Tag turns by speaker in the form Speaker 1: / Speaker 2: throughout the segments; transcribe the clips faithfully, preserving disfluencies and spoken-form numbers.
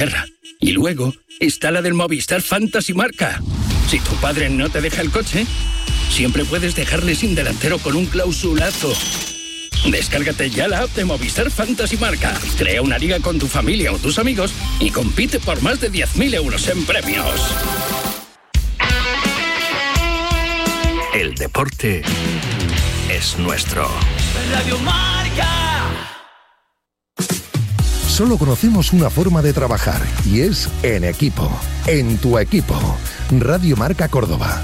Speaker 1: Y luego está la del Movistar Fantasy Marca. Si tu padre no te deja el coche, siempre puedes dejarle sin delantero con un clausulazo. Descárgate ya la app de Movistar Fantasy Marca. Crea una liga con tu familia o tus amigos y compite por más de diez mil euros en premios.
Speaker 2: El deporte es nuestro.
Speaker 3: Radio Marca.
Speaker 4: Solo conocemos una forma de trabajar y es en equipo. En tu equipo. Radio Marca Córdoba.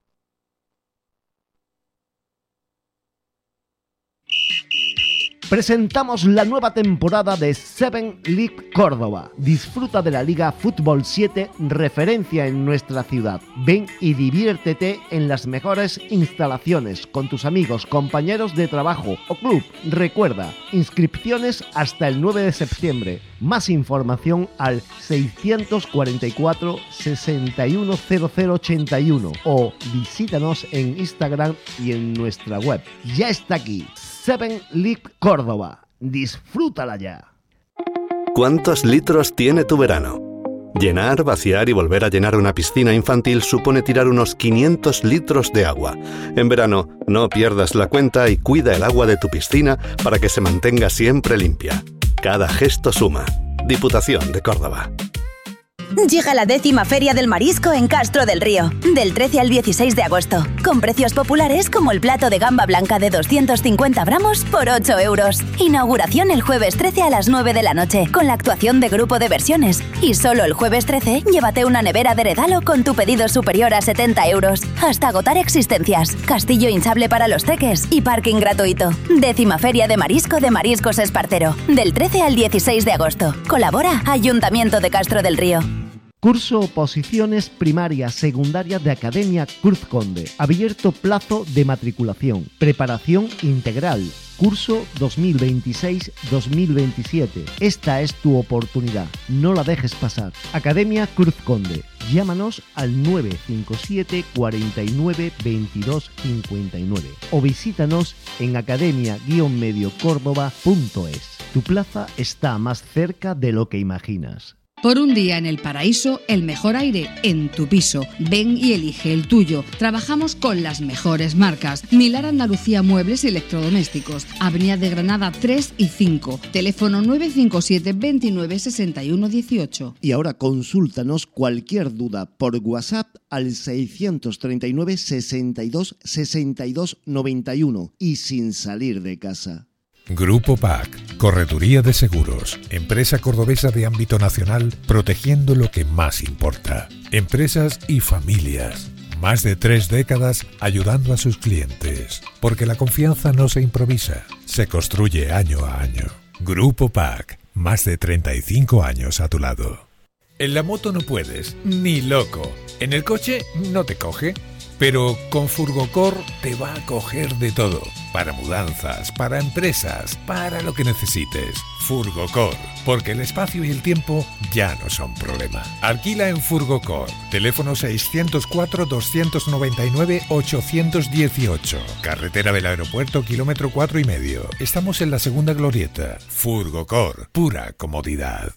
Speaker 5: Presentamos la nueva temporada de Seven League Córdoba. Disfruta de la Liga Fútbol siete, referencia en nuestra ciudad. Ven y diviértete en las mejores instalaciones con tus amigos, compañeros de trabajo o club. Recuerda, inscripciones hasta el nueve de septiembre. Más información al seiscientos cuarenta y cuatro, sesenta y uno, cero cero ochenta y uno o visítanos en Instagram y en nuestra web. Ya está aquí. Seven League Córdoba. Disfrútala ya.
Speaker 2: ¿Cuántos litros tiene tu verano? Llenar, vaciar y volver a llenar una piscina infantil supone tirar unos quinientos litros de agua. En verano, no pierdas la cuenta y cuida el agua de tu piscina para que se mantenga siempre limpia. Cada gesto suma. Diputación de Córdoba.
Speaker 6: Llega la décima Feria del Marisco en Castro del Río, del trece al dieciséis de agosto, con precios populares como el plato de gamba blanca de doscientos cincuenta gramos por ocho euros. Inauguración el jueves trece a las nueve de la noche, con la actuación de Grupo de Versiones. Y solo el jueves trece, llévate una nevera de regalo con tu pedido superior a setenta euros, hasta agotar existencias, castillo hinchable para los teques y parking gratuito. Décima Feria de Marisco de Mariscos Espartero, del trece al dieciséis de agosto. Colabora Ayuntamiento de Castro del Río.
Speaker 5: Curso Oposiciones Primaria Secundaria de Academia Cruz Conde. Abierto plazo de matriculación. Preparación integral. Curso dos mil veintiséis dos mil veintisiete. Esta es tu oportunidad. No la dejes pasar. Academia Cruz Conde. Llámanos al nueve cinco siete, cuarenta y nueve, veintidós cincuenta y nueve o visítanos en academia guion medio córdoba punto es. Tu plaza está más cerca de lo que imaginas.
Speaker 7: Por un día en el paraíso, el mejor aire en tu piso. Ven y elige el tuyo. Trabajamos con las mejores marcas. Milar Andalucía Muebles y Electrodomésticos. Avenida de Granada tres y cinco. Teléfono nueve cinco siete, veintinueve, sesenta y uno dieciocho.
Speaker 5: Y ahora consúltanos cualquier duda por WhatsApp al seiscientos treinta y nueve, sesenta y dos, sesenta y dos, noventa y uno y sin salir de casa.
Speaker 8: Grupo P A C, Correduría de Seguros, empresa cordobesa de ámbito nacional, protegiendo lo que más importa. Empresas y familias. Más de tres décadas ayudando a sus clientes. Porque la confianza no se improvisa, se construye año a año. Grupo P A C, más de treinta y cinco años a tu lado. En la moto no puedes, ni loco. En el coche no te coge. Pero con Furgocor te va a coger de todo. Para mudanzas, para empresas, para lo que necesites. Furgocor, porque el espacio y el tiempo ya no son problema. Alquila en Furgocor. Teléfono seiscientos cuatro, doscientos noventa y nueve, ochocientos dieciocho. Carretera del Aeropuerto, kilómetro cuatro y medio. Estamos en la segunda glorieta. Furgocor, pura comodidad.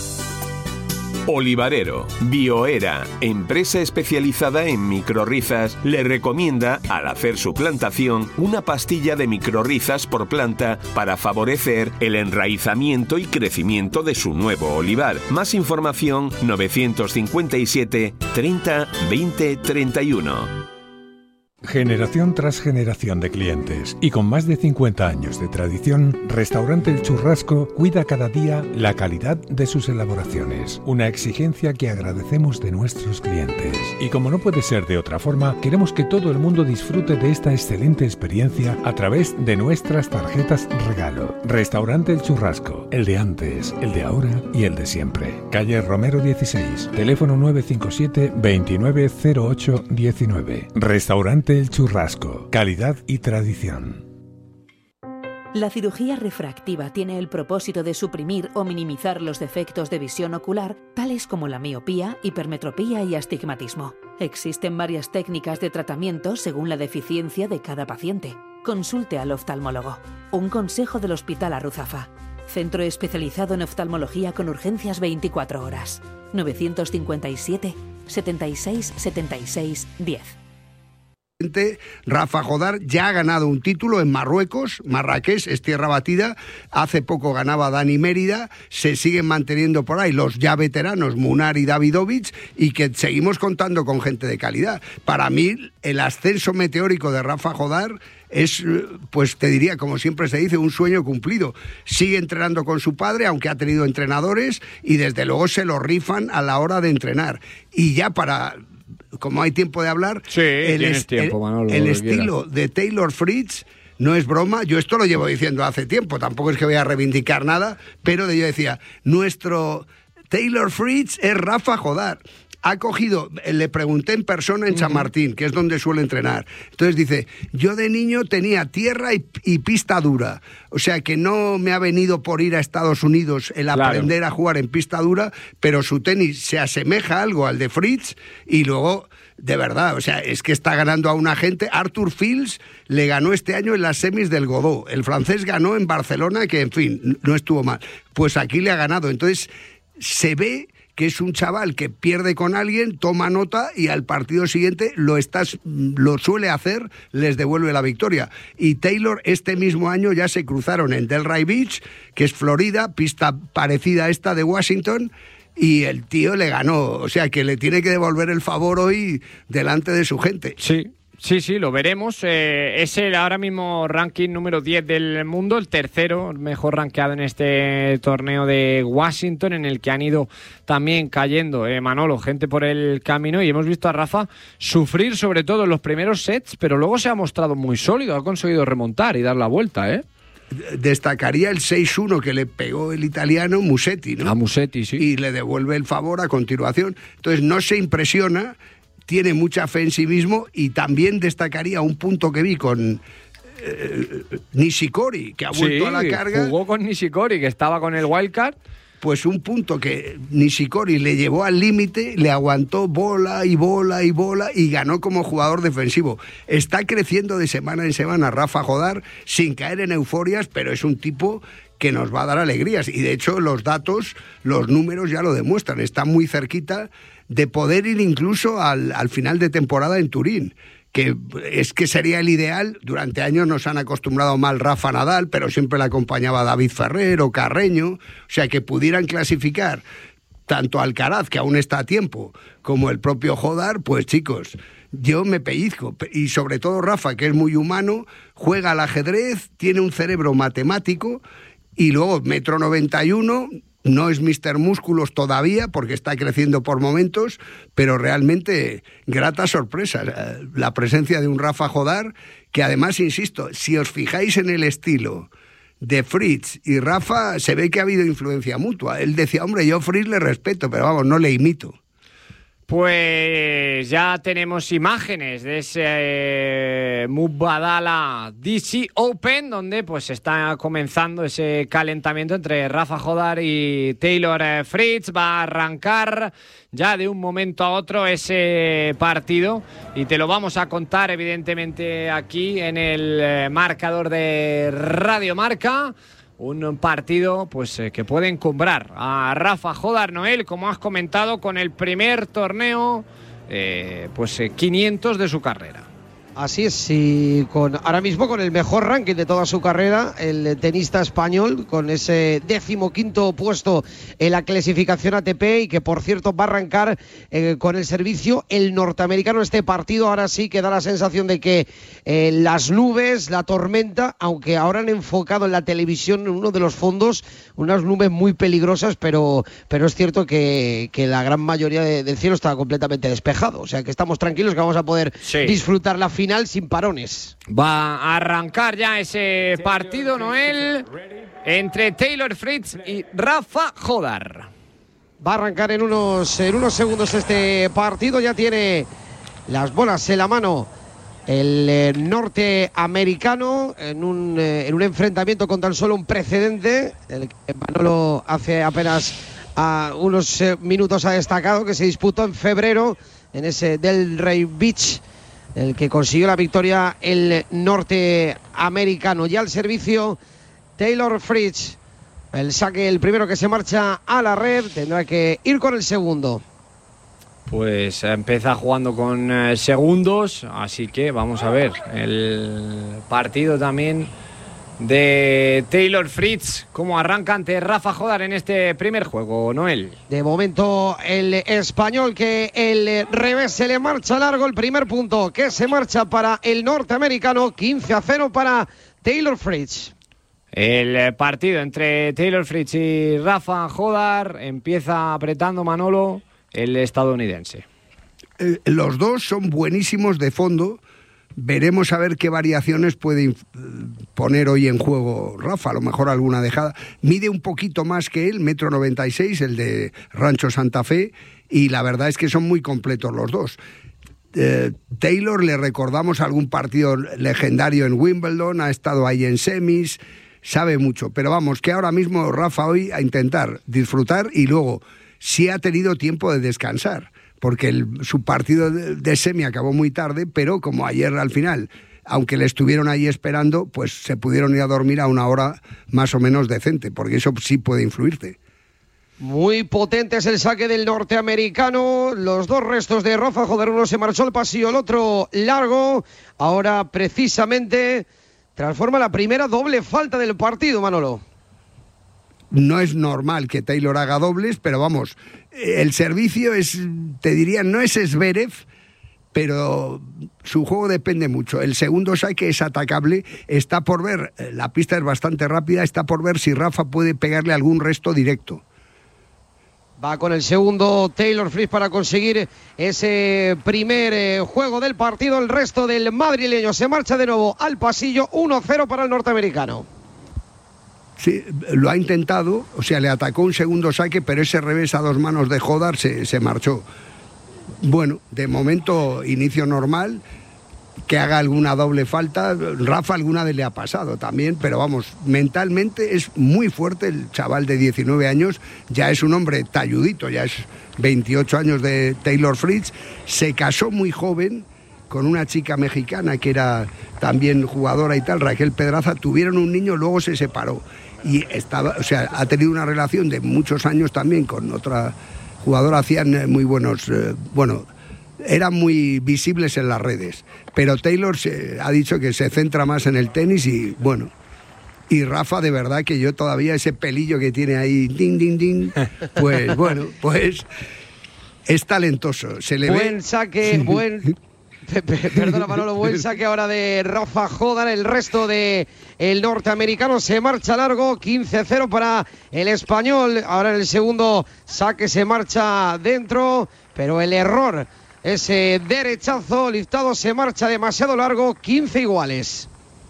Speaker 9: Olivarero, Bioera, empresa especializada en microrrizas, le recomienda, al hacer su plantación, una pastilla de microrrizas por planta para favorecer el enraizamiento y crecimiento de su nuevo olivar. Más información novecientos cincuenta y siete, treinta, veinte, treinta y uno.
Speaker 8: Generación tras generación de clientes y con más de cincuenta años de tradición, Restaurante El Churrasco cuida cada día la calidad de sus elaboraciones, una exigencia que agradecemos de nuestros clientes. Y como no puede ser de otra forma, queremos que todo el mundo disfrute de esta excelente experiencia a través de nuestras tarjetas regalo. Restaurante El Churrasco, el de antes, el de ahora y el de siempre. Calle Romero dieciséis, teléfono nueve cinco siete, veintinueve, cero ocho, diecinueve. Restaurante El Churrasco, calidad y tradición.
Speaker 10: La cirugía refractiva tiene el propósito de suprimir o minimizar los defectos de visión ocular, tales como la miopía, hipermetropía y astigmatismo. Existen varias técnicas de tratamiento según la deficiencia de cada paciente. Consulte al oftalmólogo. Un consejo del Hospital Arruzafa. Centro especializado en oftalmología con urgencias veinticuatro horas. novecientos cincuenta y siete, setenta y seis, setenta y seis, diez.
Speaker 11: Rafa Jodar ya ha ganado un título en Marruecos, Marrakech es tierra batida, hace poco ganaba Dani Mérida, se siguen manteniendo por ahí los ya veteranos Munar y Davidovich y que seguimos contando con gente de calidad. Para mí el ascenso meteórico de Rafa Jodar es, pues te diría, como siempre se dice, un sueño cumplido. Sigue entrenando con su padre, aunque ha tenido entrenadores y desde luego se lo rifan a la hora de entrenar. Y ya para... como hay tiempo de hablar,
Speaker 12: sí,
Speaker 11: el, es,
Speaker 12: tiempo, Manolo,
Speaker 11: el, el estilo de Taylor Fritz no es broma. Yo esto lo llevo diciendo hace tiempo, tampoco es que voy a reivindicar nada, pero yo decía, nuestro Taylor Fritz es Rafa Jodar. Ha cogido, le pregunté en persona en San Martín, que es donde suele entrenar. Entonces dice, yo de niño tenía tierra y, y pista dura. O sea que no me ha venido por ir a Estados Unidos el
Speaker 12: claro.
Speaker 11: aprender a jugar en pista dura, pero su tenis se asemeja algo al de Fritz y luego, de verdad, o sea, es que está ganando a una gente. Arthur Fields le ganó este año en las semis del Godó. El francés ganó en Barcelona, que en fin, no estuvo mal. Pues aquí le ha ganado. Entonces, se ve que es un chaval que pierde con alguien, toma nota y al partido siguiente lo, estás, lo suele hacer, les devuelve la victoria. Y Taylor este mismo año ya se cruzaron en Delray Beach, que es Florida, pista parecida a esta de Washington, y el tío le ganó. O sea que le tiene que devolver el favor hoy delante de su gente.
Speaker 12: Sí. Sí, sí, lo veremos. Eh, es el ahora mismo ranking número diez del mundo, el tercero mejor rankeado en este torneo de Washington, en el que han ido también cayendo, eh, Manolo, gente por el camino, y hemos visto a Rafa sufrir sobre todo en los primeros sets, pero luego se ha mostrado muy sólido, ha conseguido remontar y dar la vuelta, ¿eh?
Speaker 11: Destacaría el seis uno que le pegó el italiano Musetti, ¿no?
Speaker 12: A Musetti, sí.
Speaker 11: Y le devuelve el favor a continuación. Entonces no se impresiona, tiene mucha fe en sí mismo, y también destacaría un punto que vi con eh, Nishikori, que ha vuelto
Speaker 12: sí,
Speaker 11: a la carga.
Speaker 12: Jugó con Nishikori, que estaba con el wildcard.
Speaker 11: Pues un punto que Nishikori le llevó al límite, le aguantó bola y bola y bola y ganó como jugador defensivo. Está creciendo de semana en semana Rafa Jodar sin caer en euforias, pero es un tipo que nos va a dar alegrías. Y de hecho los datos, los números ya lo demuestran. Está muy cerquita de poder ir incluso al, al final de temporada en Turín, que es que sería el ideal. Durante años nos han acostumbrado mal Rafa Nadal, pero siempre le acompañaba David Ferrer o Carreño, o sea, que pudieran clasificar tanto Alcaraz, que aún está a tiempo, como el propio Jodar. Pues chicos, yo me pellizco, y sobre todo Rafa, que es muy humano, juega al ajedrez, tiene un cerebro matemático, y luego metro noventa y uno, no es míster Músculos todavía, porque está creciendo por momentos, pero realmente grata sorpresa la presencia de un Rafa Jodar, que además, insisto, si os fijáis en el estilo de Fritz y Rafa, se ve que ha habido influencia mutua. Él decía, hombre, yo Fritz le respeto, pero vamos, no le imito.
Speaker 12: Pues ya tenemos imágenes de ese eh, Mubadala D C Open, donde pues está comenzando ese calentamiento entre Rafa Jodar y Taylor eh, Fritz. Va a arrancar ya de un momento a otro ese partido y te lo vamos a contar evidentemente aquí en el eh, marcador de Radio Marca. Un partido pues eh, que puede encumbrar a Rafa Jodar, Noel, como has comentado, con el primer torneo eh, pues eh, quinientos de su carrera.
Speaker 13: Así es, y con, ahora mismo con el mejor ranking de toda su carrera, el tenista español, con ese decimoquinto puesto en la clasificación A T P, y que por cierto va a arrancar eh, con el servicio el norteamericano. Este partido ahora sí que da la sensación de que eh, las nubes, la tormenta, aunque ahora han enfocado en la televisión en uno de los fondos, unas nubes muy peligrosas, pero, pero es cierto que, que la gran mayoría de, del cielo está completamente despejado, o sea que estamos tranquilos, que vamos a poder sí. disfrutar la final final sin parones.
Speaker 12: Va a arrancar ya ese partido, Noel, entre Taylor Fritz y Rafa Jodar.
Speaker 13: Va a arrancar en unos, en unos segundos este partido. Ya tiene las bolas en la mano el eh, norteamericano en un, eh, en un enfrentamiento con tan solo un precedente, el que Manolo hace apenas a unos eh, minutos ha destacado, que se disputó en febrero en ese Delray Beach, el que consiguió la victoria el norteamericano. Ya al servicio Taylor Fritz, El saque, el primero que se marcha a la red, tendrá que ir con el segundo.
Speaker 12: Pues empieza jugando con eh, segundos, así que vamos a ver el partido también de Taylor Fritz, cómo arranca ante Rafa Jodar en este primer juego, Noel.
Speaker 13: De momento el español, que el revés se le marcha largo, el primer punto que se marcha para el norteamericano, quince a cero para Taylor Fritz.
Speaker 12: El partido entre Taylor Fritz y Rafa Jodar empieza apretando, Manolo, el estadounidense.
Speaker 11: Eh, los dos son buenísimos de fondo. Veremos a ver qué variaciones puede poner hoy en juego Rafa, a lo mejor alguna dejada. Mide un poquito más que él, metro noventa y seis, el de Rancho Santa Fe, y la verdad es que son muy completos los dos. Eh, Taylor, le recordamos algún partido legendario en Wimbledon, ha estado ahí en semis, sabe mucho, pero vamos, que ahora mismo Rafa hoy a intentar disfrutar y luego, si ha tenido tiempo de descansar, porque el, su partido de, de semi acabó muy tarde, pero como ayer al final, aunque le estuvieron ahí esperando, pues se pudieron ir a dormir a una hora más o menos decente, porque eso sí puede influirte.
Speaker 13: Muy potente es el saque del norteamericano. Los dos restos de Rafa Jodar, uno se marchó al pasillo, el otro largo. Ahora precisamente transforma la primera doble falta del partido, Manolo.
Speaker 11: No es normal que Taylor haga dobles, pero vamos, el servicio es, te diría, no es Zverev, pero su juego depende mucho. El segundo saque es atacable, está por ver, la pista es bastante rápida, está por ver si Rafa puede pegarle algún resto directo.
Speaker 13: Va con el segundo Taylor Fritz para conseguir ese primer eh, juego del partido. El resto del madrileño se marcha de nuevo al pasillo, uno cero para el norteamericano.
Speaker 11: Sí, lo ha intentado, o sea, le atacó un segundo saque, pero ese revés a dos manos de Jodar se, se marchó. Bueno, de momento, inicio normal, que haga alguna doble falta. Rafa alguna vez le ha pasado también, pero vamos, mentalmente es muy fuerte el chaval de diecinueve años, ya es un hombre talludito, ya es veintiocho años de Taylor Fritz, se casó muy joven con una chica mexicana que era también jugadora y tal, Raquel Pedraza, tuvieron un niño, luego se separó y estaba, o sea, ha tenido una relación de muchos años también con otra jugadora, hacían muy buenos, eh, bueno, eran muy visibles en las redes, pero Taylor se, ha dicho que se centra más en el tenis y bueno, y Rafa, de verdad que yo todavía ese pelillo que tiene ahí, ding, ding, ding, pues bueno, pues es talentoso, se le
Speaker 13: buen
Speaker 11: ve...
Speaker 13: Buen saque, buen... Perdona, Manolo, buen saque ahora de Rafa Jodar. El resto de el norteamericano se marcha largo, quince cero para el español. Ahora en el segundo saque se marcha dentro, pero el error, ese derechazo liftado, se marcha demasiado largo, quince iguales.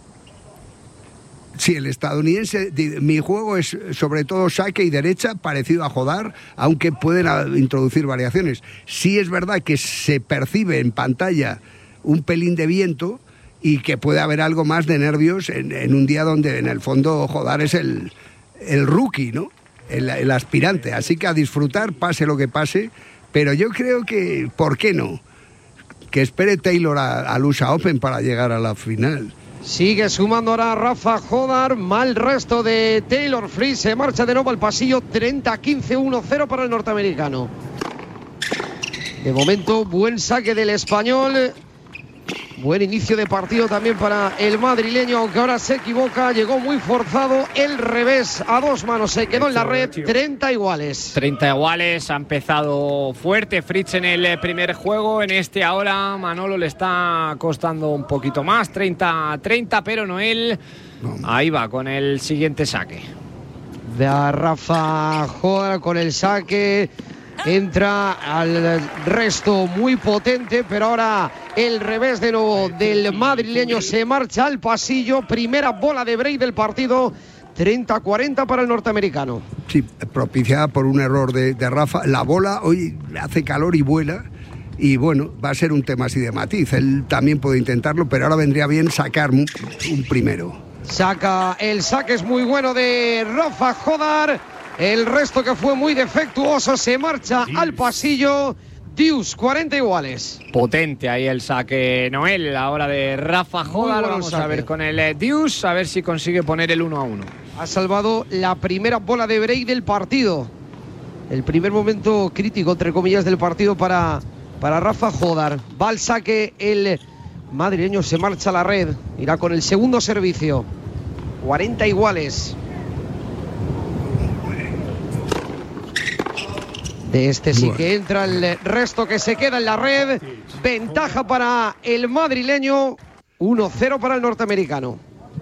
Speaker 11: Sí, el estadounidense, mi juego es sobre todo saque y derecha, parecido a Jodar, aunque pueden introducir variaciones. Sí es verdad que se percibe en pantalla un pelín de viento y que puede haber algo más de nervios en, en un día donde en el fondo Jodar es el, el rookie, ¿no? El, el aspirante. Así que a disfrutar, pase lo que pase, pero yo creo que, ¿por qué no? Que espere Taylor al U S A Open para llegar a la final.
Speaker 13: Sigue sumando ahora Rafa Jodar, mal resto de Taylor Fritz, se marcha de nuevo al pasillo, treinta quince, uno cero para el norteamericano. De momento, buen saque del español, buen inicio de partido también para el madrileño, aunque ahora se equivoca, llegó muy forzado, el revés a dos manos, se quedó en la red, treinta iguales.
Speaker 12: treinta iguales, ha empezado fuerte Fritz en el primer juego, en este ahora Manolo le está costando un poquito más, treinta treinta, pero Noel ahí va con el siguiente saque.
Speaker 13: De Rafa Jodar con el saque. Entra al resto muy potente, pero ahora el revés de nuevo del madrileño se marcha al pasillo. Primera bola de break del partido, treinta cuarenta para el norteamericano.
Speaker 11: Sí, propiciada por un error de, de Rafa. La bola hoy hace calor y vuela. Y bueno, va a ser un tema así de matiz. Él también puede intentarlo, pero ahora vendría bien sacar un, un primero.
Speaker 13: Saca el saque, es muy bueno de Rafa Jodar. El resto, que fue muy defectuoso, se marcha al pasillo. Deuce, cuarenta iguales.
Speaker 12: Potente ahí el saque, Noel, ahora de Rafa Jodar. Vamos a ver con el Deuce, a ver si consigue poner el uno a uno.
Speaker 13: ha salvado la primera bola de break del partido. El primer momento crítico, entre comillas, del partido para, para Rafa Jodar. Va al saque el madrileño, se marcha a la red. Irá con el segundo servicio. cuarenta iguales. De este sí que entra el resto que se queda en la red. Ventaja para el madrileño. uno cero para el norteamericano.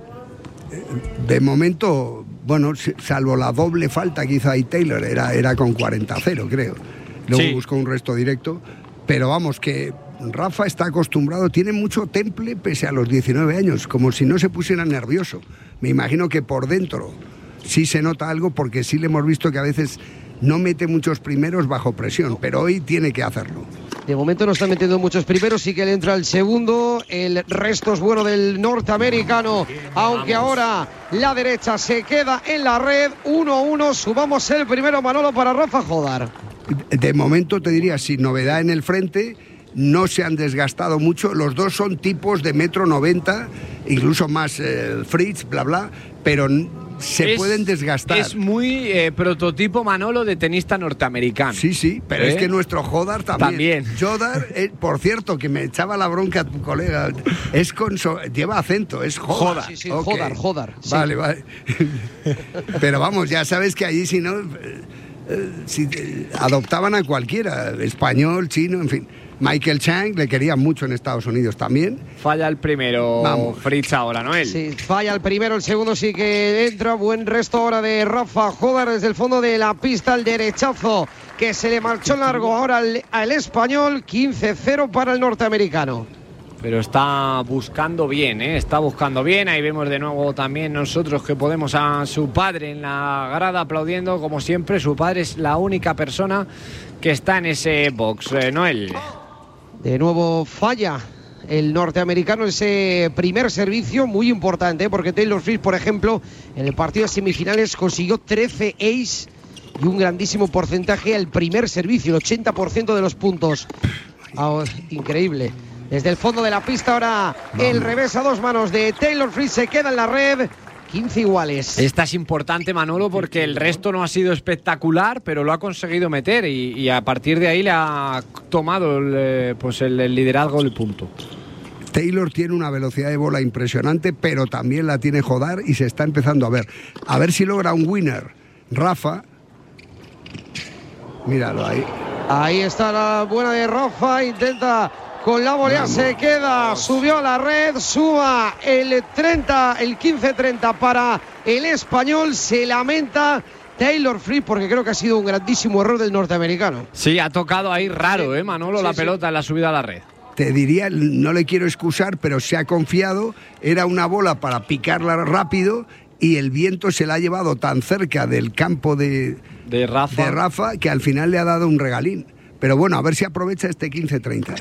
Speaker 11: De momento, bueno, salvo la doble falta que hizo ahí Taylor, era, era con cuarenta cero, creo. Luego sí. buscó un resto directo. Pero vamos, que Rafa está acostumbrado, tiene mucho temple pese a los diecinueve años, como si no se pusiera nervioso. Me imagino que por dentro sí se nota algo, porque sí le hemos visto que a veces no mete muchos primeros bajo presión, pero hoy tiene que hacerlo.
Speaker 13: De momento no está metiendo muchos primeros, sí que le entra el segundo. El resto es bueno del norteamericano, aunque ahora la derecha se queda en la red. uno uno, subamos el primero, Manolo, para Rafa Jodar.
Speaker 11: De momento te diría, sin novedad en el frente, no se han desgastado mucho. Los dos son tipos de metro noventa, incluso más eh, Fritz, bla bla, pero se
Speaker 12: es,
Speaker 11: pueden desgastar.
Speaker 12: Es muy eh, prototipo, Manolo, de tenista norteamericano.
Speaker 11: Sí, sí, pero ¿Eh? es que nuestro Jodar también. También. Jodar, eh, por cierto, que me echaba la bronca a tu colega, es con so, lleva acento, es Jodar.
Speaker 13: Sí, sí,
Speaker 11: okay.
Speaker 13: Jodar, Jodar. Sí.
Speaker 11: Vale, vale. Pero vamos, ya sabes que allí si no, eh, eh, si, eh, adoptaban a cualquiera, español, chino, en fin. Michael Chang le querían mucho en Estados Unidos también.
Speaker 12: Falla el primero, Vamos. Fritz ahora, ¿no? Él.
Speaker 13: Sí, falla el primero, el segundo sí que entra. Buen resto ahora de Rafa Jodar desde el fondo de la pista, el derechazo que se le marchó largo ahora al, al español. quince cero para el norteamericano.
Speaker 12: Pero está buscando bien, ¿eh? Está buscando bien. Ahí vemos de nuevo también nosotros que podemos a su padre en la grada aplaudiendo, como siempre. Su padre es la única persona que está en ese box, eh, Noel.
Speaker 13: De nuevo falla el norteamericano ese primer servicio, muy importante, ¿eh? Porque Taylor Fritz, por ejemplo, en el partido de semifinales consiguió trece ace y un grandísimo porcentaje al primer servicio, el ochenta por ciento de los puntos. Oh, increíble. Desde el fondo de la pista ahora Vamos. el revés a dos manos de Taylor Fritz se queda en la red. quince iguales.
Speaker 12: Esta es importante, Manolo, porque el resto no ha sido espectacular, pero lo ha conseguido meter y, y a partir de ahí le ha tomado el, pues el, el liderazgo del punto.
Speaker 11: Taylor tiene una velocidad de bola impresionante, pero también la tiene Jodar y se está empezando a ver. A ver si logra un winner. Rafa. Míralo ahí.
Speaker 13: Ahí está la buena de Rafa, intenta... Con la volea Vamos. se queda, subió a la red, suba el treinta, el quince treinta para el español, se lamenta Taylor Fritz porque creo que ha sido un grandísimo error del norteamericano.
Speaker 12: Sí, ha tocado ahí raro, ¿eh, Manolo? Sí, la sí. pelota en la subida a la red.
Speaker 11: Te diría, no le quiero excusar, pero se ha confiado, era una bola para picarla rápido y el viento se la ha llevado tan cerca del campo de,
Speaker 12: de, Rafa.
Speaker 11: de Rafa que al final le ha dado un regalín. Pero bueno, a ver si aprovecha este quince treinta.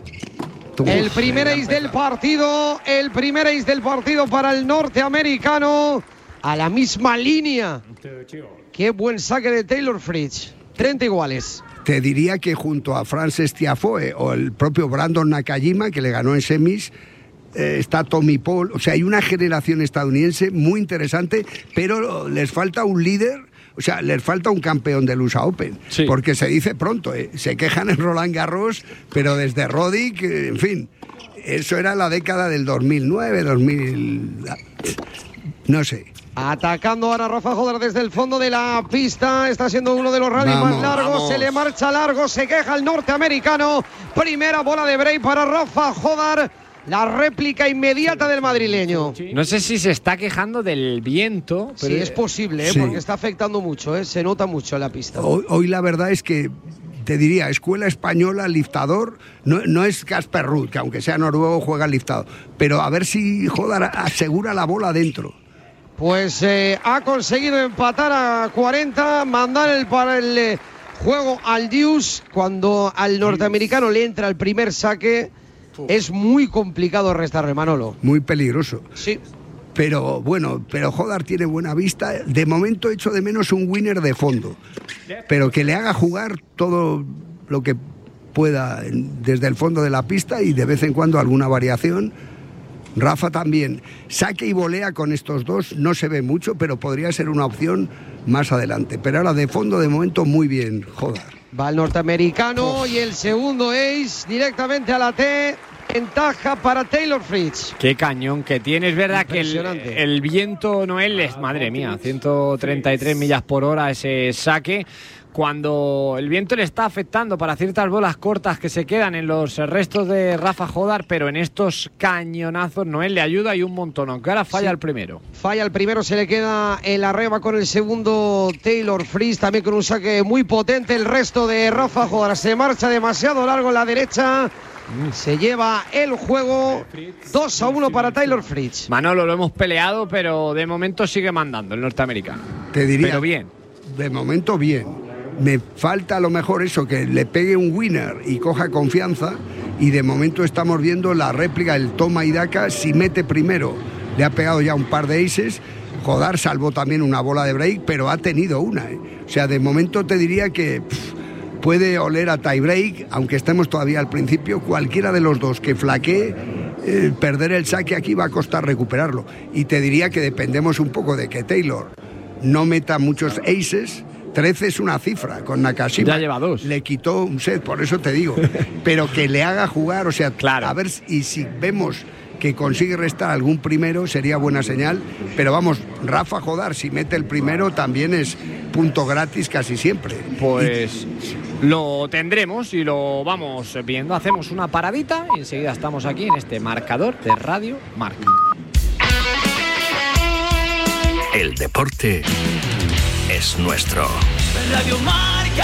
Speaker 13: El primer ace del partido, el primer ace del partido para el norteamericano, a la misma línea. Qué buen saque de Taylor Fritz, treinta iguales.
Speaker 11: Te diría que junto a Frances Tiafoe o el propio Brandon Nakajima, que le ganó en semis, eh, está Tommy Paul. O sea, hay una generación estadounidense muy interesante, pero les falta un líder. O sea, les falta un campeón del U S A Open, sí. porque se dice pronto, ¿eh? Se quejan en Roland Garros, pero desde Roddick, eh, en fin, eso era la década del dos mil nueve, dos mil... no sé.
Speaker 13: Atacando ahora Rafa Jodar desde el fondo de la pista, está siendo uno de los rallies vamos, más largos, vamos. se le marcha largo, se queja el norteamericano, primera bola de break para Rafa Jodar. La réplica inmediata del madrileño.
Speaker 12: No sé si se está quejando del viento.
Speaker 13: Pero... Sí, es posible, ¿eh? sí. porque está afectando mucho, ¿eh? se nota mucho en la pista.
Speaker 11: Hoy, hoy la verdad es que, te diría, escuela española, liftador, no, no es Casper Ruud, que aunque sea noruego juega liftado. Pero a ver si Jodar asegura la bola dentro.
Speaker 13: Pues eh, ha conseguido empatar a cuarenta, mandar el, para el eh, juego al deuce. Cuando al norteamericano le entra el primer saque... Es muy complicado restarle, Manolo.
Speaker 11: Muy peligroso.
Speaker 13: Sí.
Speaker 11: Pero bueno, pero Jodar tiene buena vista. De momento echo de menos un winner de fondo. Pero que le haga jugar todo lo que pueda desde el fondo de la pista y de vez en cuando alguna variación. Rafa también. Saque y volea con estos dos no se ve mucho, pero podría ser una opción más adelante. Pero ahora de fondo, de momento, muy bien, Jodar.
Speaker 13: Va el norteamericano y el segundo ace directamente a la T. Ventaja para Taylor Fritz.
Speaker 12: Qué cañón que tiene. Es verdad que el, el viento, Noel, es, madre mía, ciento treinta y tres millas por hora ese saque. Cuando el viento le está afectando para ciertas bolas cortas que se quedan en los restos de Rafa Jodar, pero en estos cañonazos Noel le ayuda y un montón, aunque ahora falla sí. el primero.
Speaker 13: Falla el primero, se le queda en la reba con el segundo Taylor Fritz, también con un saque muy potente. El resto de Rafa Jodar se marcha demasiado largo en la derecha. Se lleva el juego dos a uno para Taylor Fritz.
Speaker 12: Manolo, lo hemos peleado, pero de momento sigue mandando el norteamericano.
Speaker 11: Te diría,
Speaker 12: pero bien.
Speaker 11: De momento bien. Me falta a lo mejor eso, que le pegue un winner y coja confianza, y de momento estamos viendo la réplica, el toma y daca. Si mete primero, le ha pegado ya un par de aces. Jodar salvó también una bola de break, pero ha tenido una, ¿eh? O sea, de momento te diría que pff, puede oler a tie break, aunque estemos todavía al principio. Cualquiera de los dos que flaquee, eh, perder el saque aquí va a costar recuperarlo. Y te diría que dependemos un poco de que Taylor no meta muchos aces. trece es una cifra, con Nakashima
Speaker 12: ya lleva dos.
Speaker 11: Le quitó un set, por eso te digo, pero que le haga jugar, o sea, claro. A ver, y si vemos que consigue restar algún primero sería buena señal, pero vamos, Rafa Jodar, si mete el primero también es punto gratis casi siempre.
Speaker 12: Pues y... lo tendremos y lo vamos viendo. Hacemos una paradita y enseguida estamos aquí en este marcador de Radio Marca.
Speaker 1: El deporte es nuestro.
Speaker 3: Radio Marca.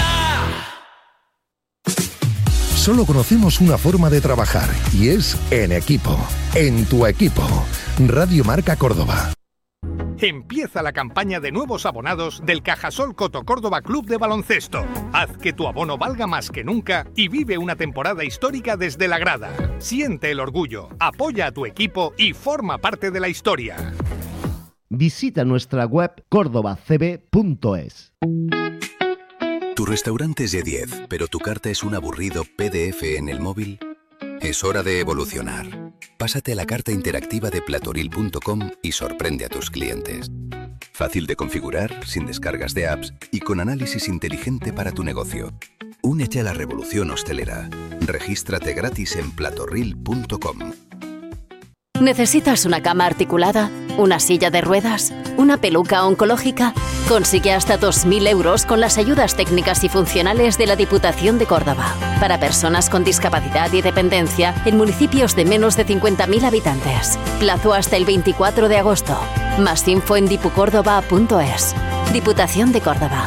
Speaker 4: Solo conocemos una forma de trabajar y es en equipo. En tu equipo. Radio Marca Córdoba.
Speaker 14: Empieza la campaña de nuevos abonados del Cajasol Coto Córdoba Club de Baloncesto. Haz que tu abono valga más que nunca y vive una temporada histórica desde la grada. Siente el orgullo, apoya a tu equipo y forma parte de la historia.
Speaker 5: Visita nuestra web córdoba c b punto es.
Speaker 15: Tu restaurante es de diez, pero tu carta es un aburrido P D F en el móvil. Es hora de evolucionar. Pásate a la carta interactiva de platoril punto com y sorprende a tus clientes. Fácil de configurar, sin descargas de apps y con análisis inteligente para tu negocio. Únete a la revolución hostelera. Regístrate gratis en platoril punto com.
Speaker 16: ¿Necesitas una cama articulada? ¿Una silla de ruedas? ¿Una peluca oncológica? Consigue hasta dos mil euros con las ayudas técnicas y funcionales de la Diputación de Córdoba. Para personas con discapacidad y dependencia en municipios de menos de cincuenta mil habitantes. Plazo hasta el veinticuatro de agosto. Más info en dipucórdoba punto es. Diputación de Córdoba.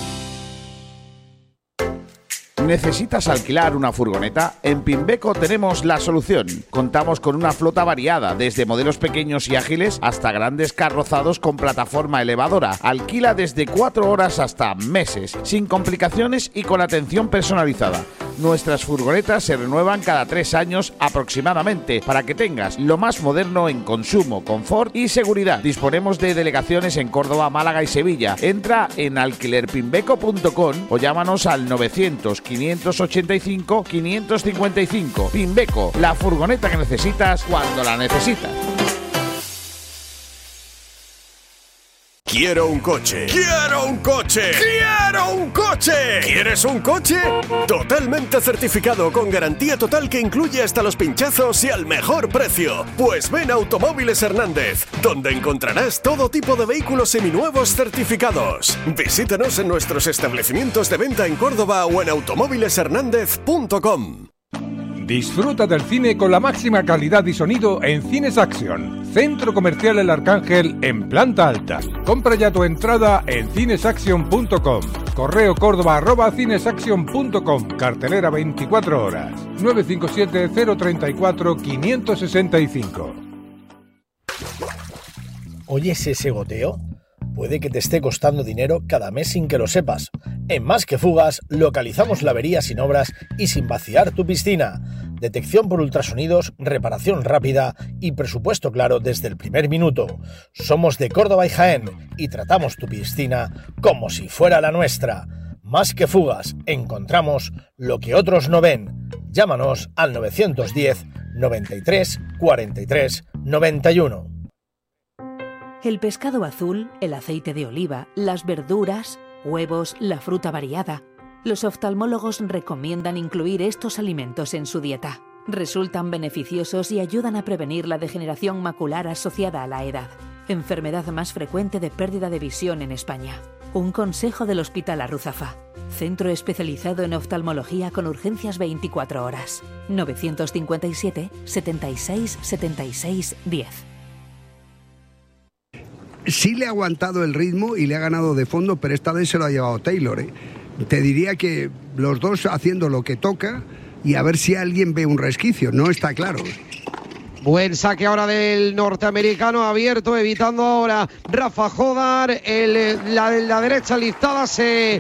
Speaker 17: ¿Necesitas alquilar una furgoneta? En Pimbeco tenemos la solución. Contamos con una flota variada, desde modelos pequeños y ágiles hasta grandes carrozados con plataforma elevadora. Alquila desde cuatro horas hasta meses, sin complicaciones y con atención personalizada. Nuestras furgonetas se renuevan cada tres años aproximadamente para que tengas lo más moderno en consumo, confort y seguridad. Disponemos de delegaciones en Córdoba, Málaga y Sevilla. Entra en alquiler pimbeco punto com o llámanos al novecientos, quinientos ochenta y cinco, quinientos cincuenta y cinco. Pimbeco, la furgoneta que necesitas cuando la necesitas.
Speaker 18: Quiero un coche. ¡Quiero un coche! ¡Quiero un coche! ¿Quieres un coche? Totalmente certificado, con garantía total que incluye hasta los pinchazos y al mejor precio. Pues ven a Automóviles Hernández, donde encontrarás todo tipo de vehículos seminuevos certificados. Visítanos en nuestros establecimientos de venta en Córdoba o en automóviles hernández punto com.
Speaker 8: Disfruta del cine con la máxima calidad y sonido en Cines Action, Centro Comercial El Arcángel en planta alta. Compra ya tu entrada en cines action punto com. Correo córdoba arroba cines action punto com. Cartelera veinticuatro horas. nueve cinco siete, cero tres cuatro, cinco seis cinco.
Speaker 19: ¿Oyes ese goteo? Puede que te esté costando dinero cada mes sin que lo sepas. En Más que Fugas localizamos la avería sin obras y sin vaciar tu piscina. Detección por ultrasonidos, reparación rápida y presupuesto claro desde el primer minuto. Somos de Córdoba y Jaén y tratamos tu piscina como si fuera la nuestra. Más que Fugas, encontramos lo que otros no ven. Llámanos al novecientos diez, noventa y tres, cuarenta y tres, noventa y uno.
Speaker 10: El pescado azul, el aceite de oliva, las verduras, huevos, la fruta variada. Los oftalmólogos recomiendan incluir estos alimentos en su dieta. Resultan beneficiosos y ayudan a prevenir la degeneración macular asociada a la edad, enfermedad más frecuente de pérdida de visión en España. Un consejo del Hospital Arruzafa, centro especializado en oftalmología con urgencias veinticuatro horas. novecientos cincuenta y siete, setenta y seis, setenta y seis, diez.
Speaker 11: Sí le ha aguantado el ritmo y le ha ganado de fondo, pero esta vez se lo ha llevado Taylor, ¿eh? Te diría que los dos haciendo lo que toca y a ver si alguien ve un resquicio, no está claro.
Speaker 13: Buen saque ahora del norteamericano abierto, evitando ahora Rafa Jodar. El, la de la derecha listada se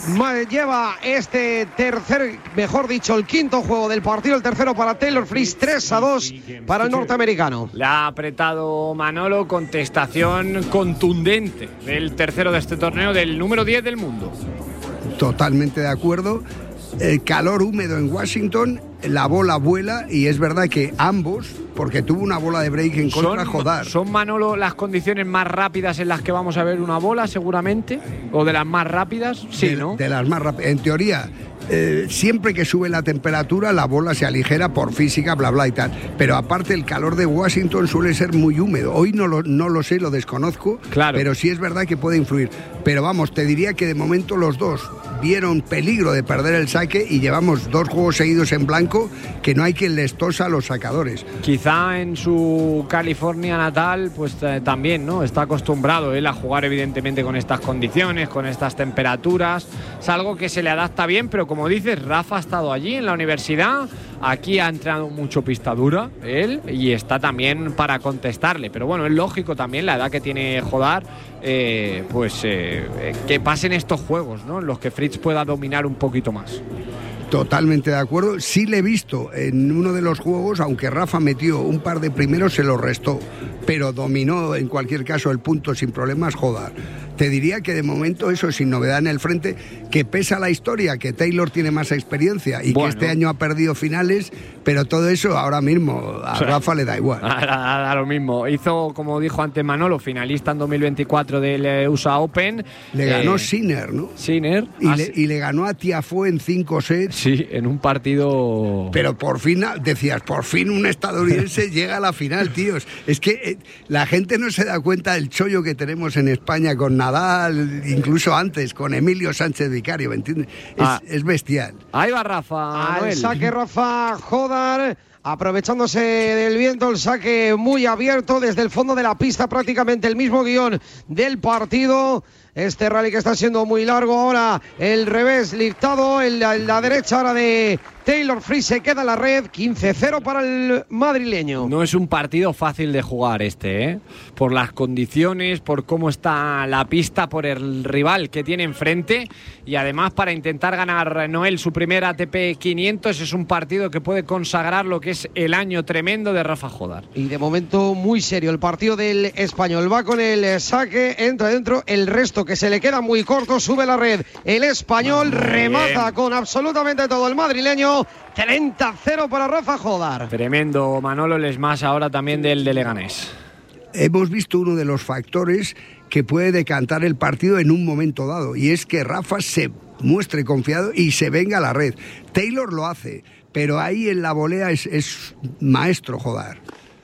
Speaker 13: lleva este tercer, mejor dicho, el quinto juego del partido, el tercero para Taylor Fritz, tres a dos para el norteamericano.
Speaker 12: Le ha apretado Manolo, contestación contundente del tercero de este torneo, del número diez del mundo.
Speaker 11: Totalmente de acuerdo. El calor húmedo en Washington, la bola vuela y es verdad que ambos, porque tuvo una bola de break en contra,
Speaker 12: ¿Son,
Speaker 11: Jodar.
Speaker 12: ¿Son, Manolo, las condiciones más rápidas en las que vamos a ver una bola seguramente? ¿O de las más rápidas? Sí,
Speaker 11: de,
Speaker 12: ¿no?
Speaker 11: De las más rápidas. En teoría, eh, siempre que sube la temperatura, la bola se aligera por física, bla, bla y tal. Pero aparte, el calor de Washington suele ser muy húmedo. Hoy no lo, no lo sé, lo desconozco, claro. Pero sí es verdad que puede influir. Pero vamos, te diría que de momento los dos vieron peligro de perder el saque y llevamos dos juegos seguidos en blanco que no hay quien les tosa a los sacadores.
Speaker 12: Quizá en su California natal pues eh, también, ¿no? Está acostumbrado él a jugar evidentemente con estas condiciones, con estas temperaturas. Es algo que se le adapta bien, pero como dices, Rafa ha estado allí en la universidad, aquí ha entrenado mucho pista dura él y está también para contestarle. Pero bueno, es lógico también la edad que tiene Jodar, eh, pues eh, que pasen estos juegos, ¿no? En los que Fritz pueda dominar un poquito más.
Speaker 11: Totalmente de acuerdo. Sí le he visto en uno de los juegos, aunque Rafa metió un par de primeros, se los restó, pero dominó en cualquier caso el punto sin problemas Jodar. Te diría que de momento eso, sin novedad en el frente, que pesa la historia, que Taylor tiene más experiencia y bueno, que este año ha perdido finales, pero todo eso ahora mismo a o sea, Rafa le da igual.
Speaker 12: A, a, a lo mismo. Hizo, como dijo antes Manolo, finalista en dos mil veinticuatro del U S A Open.
Speaker 11: Le ganó
Speaker 12: eh,
Speaker 11: Sinner, ¿no?
Speaker 12: Sinner.
Speaker 11: Y, le, y le ganó a Tiafoe en cinco sets.
Speaker 12: Sí, en un partido...
Speaker 11: Pero por fin, decías, por fin un estadounidense llega a la final, tíos. Es que eh, la gente no se da cuenta del chollo que tenemos en España con Nadal, incluso antes, con Emilio Sánchez Vicario, ¿me entiendes? Es, ah. es bestial.
Speaker 12: Ahí va Rafa.
Speaker 13: Al saque Rafa Jodar, aprovechándose del viento, el saque muy abierto desde el fondo de la pista, prácticamente el mismo guión del partido. Este rally que está siendo muy largo ahora, el revés liftado, en la, en la derecha ahora de Taylor Fritz, se queda en la red, quince cero para el madrileño.
Speaker 12: No es un partido fácil de jugar este, ¿eh? Por las condiciones, por cómo está la pista, por el rival que tiene enfrente y además para intentar ganar Noel su primer A T P quinientos. Es un partido que puede consagrar lo que es el año tremendo de Rafa Jodar.
Speaker 13: Y de momento muy serio el partido del español, va con el saque, entra dentro, el resto que se le queda muy corto, sube la red el español, muy remata bien con absolutamente todo el madrileño. treinta cero para Rafa Jodar.
Speaker 12: Tremendo, Manolo, el smash ahora también del de Leganés.
Speaker 11: Hemos visto uno de los factores que puede decantar el partido en un momento dado, y es que Rafa se muestre confiado y se venga a la red. Taylor lo hace, pero ahí en la volea es, es maestro Jodar.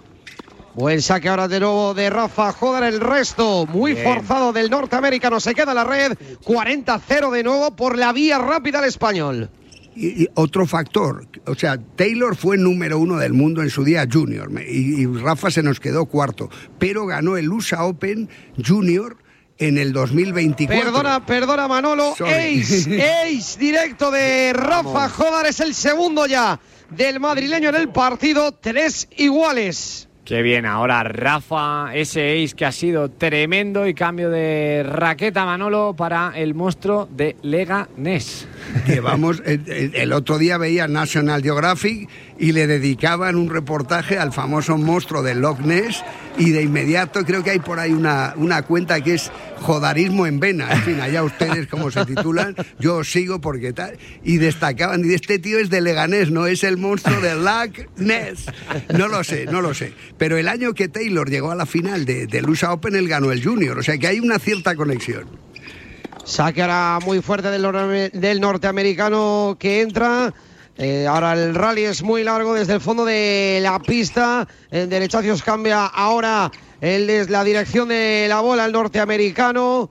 Speaker 13: Buen saque ahora de nuevo de Rafa Jodar, el resto muy bien forzado del norteamericano, se queda en la red, cuarenta cero de nuevo por la vía rápida al español.
Speaker 11: Y, y otro factor, o sea, Taylor fue número uno del mundo en su día junior y, y Rafa se nos quedó cuarto, pero ganó el U S A Open Junior en el dos mil veinticuatro.
Speaker 13: Perdona, perdona Manolo, Sorry. ace, ace directo de Rafa Jodar, es el segundo ya del madrileño en el partido, tres iguales.
Speaker 12: Qué bien, ahora Rafa, ese ace que ha sido tremendo y cambio de raqueta, Manolo, para el monstruo de Leganés.
Speaker 11: Llevamos, el, el otro día veía National Geographic y le dedicaban un reportaje al famoso monstruo de Loch Ness y de inmediato creo que hay por ahí una, una cuenta que es jodarismo en vena, en fin, allá ustedes como se titulan, yo os sigo porque tal, y destacaban, y este tío es de Leganés, no es el monstruo de Loch Ness, no lo sé, no lo sé, pero el año que Taylor llegó a la final de, del U S A Open, él ganó el Junior, o sea que hay una cierta conexión.
Speaker 13: Saque ahora muy fuerte del, nor- del norteamericano que entra. Eh, ahora el rally es muy largo desde el fondo de la pista. En derechazos cambia ahora el, es la dirección de la bola el norteamericano.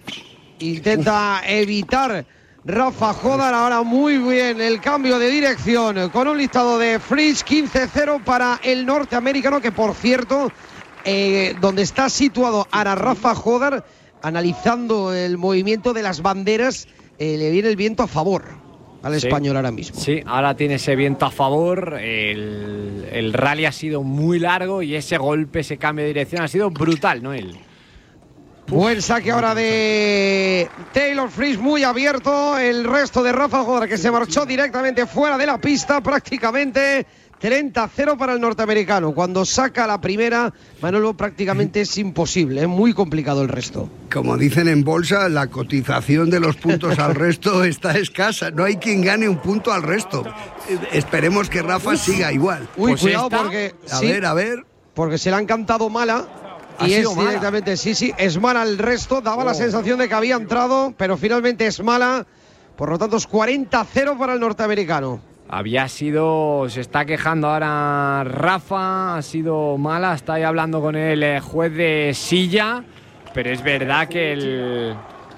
Speaker 13: Intenta Uf. evitar Rafa Jodar. Ahora muy bien el cambio de dirección con un listado de Fritz quince cero para el norteamericano, que por cierto, eh, donde está situado ahora Rafa Jodar, analizando el movimiento de las banderas, eh, le viene el viento a favor al sí, español ahora mismo.
Speaker 12: Sí, ahora tiene ese viento a favor. El, el rally ha sido muy largo y ese golpe, ese cambio de dirección ha sido brutal, Noel.
Speaker 13: Buen saque ahora de Taylor Fritz, muy abierto. El resto de Rafa Jodar, que se marchó directamente fuera de la pista, prácticamente treinta cero para el norteamericano. Cuando saca la primera, Manolo, prácticamente es imposible, es muy complicado el resto.
Speaker 11: Como dicen en bolsa, la cotización de los puntos al resto está escasa. No hay quien gane un punto al resto. Esperemos que Rafa Uf. siga igual.
Speaker 13: Uy, pues cuidado esta. porque...
Speaker 11: A
Speaker 13: sí,
Speaker 11: ver, a ver.
Speaker 13: Porque se le han cantado mala. Y es mala? directamente, sí, sí, es mala el resto. Daba oh. la sensación de que había entrado, pero finalmente es mala. Por lo tanto, es cuarenta cero para el norteamericano.
Speaker 12: Había sido, se está quejando ahora Rafa, ha sido mala, está ahí hablando con el juez de silla, pero es verdad que el,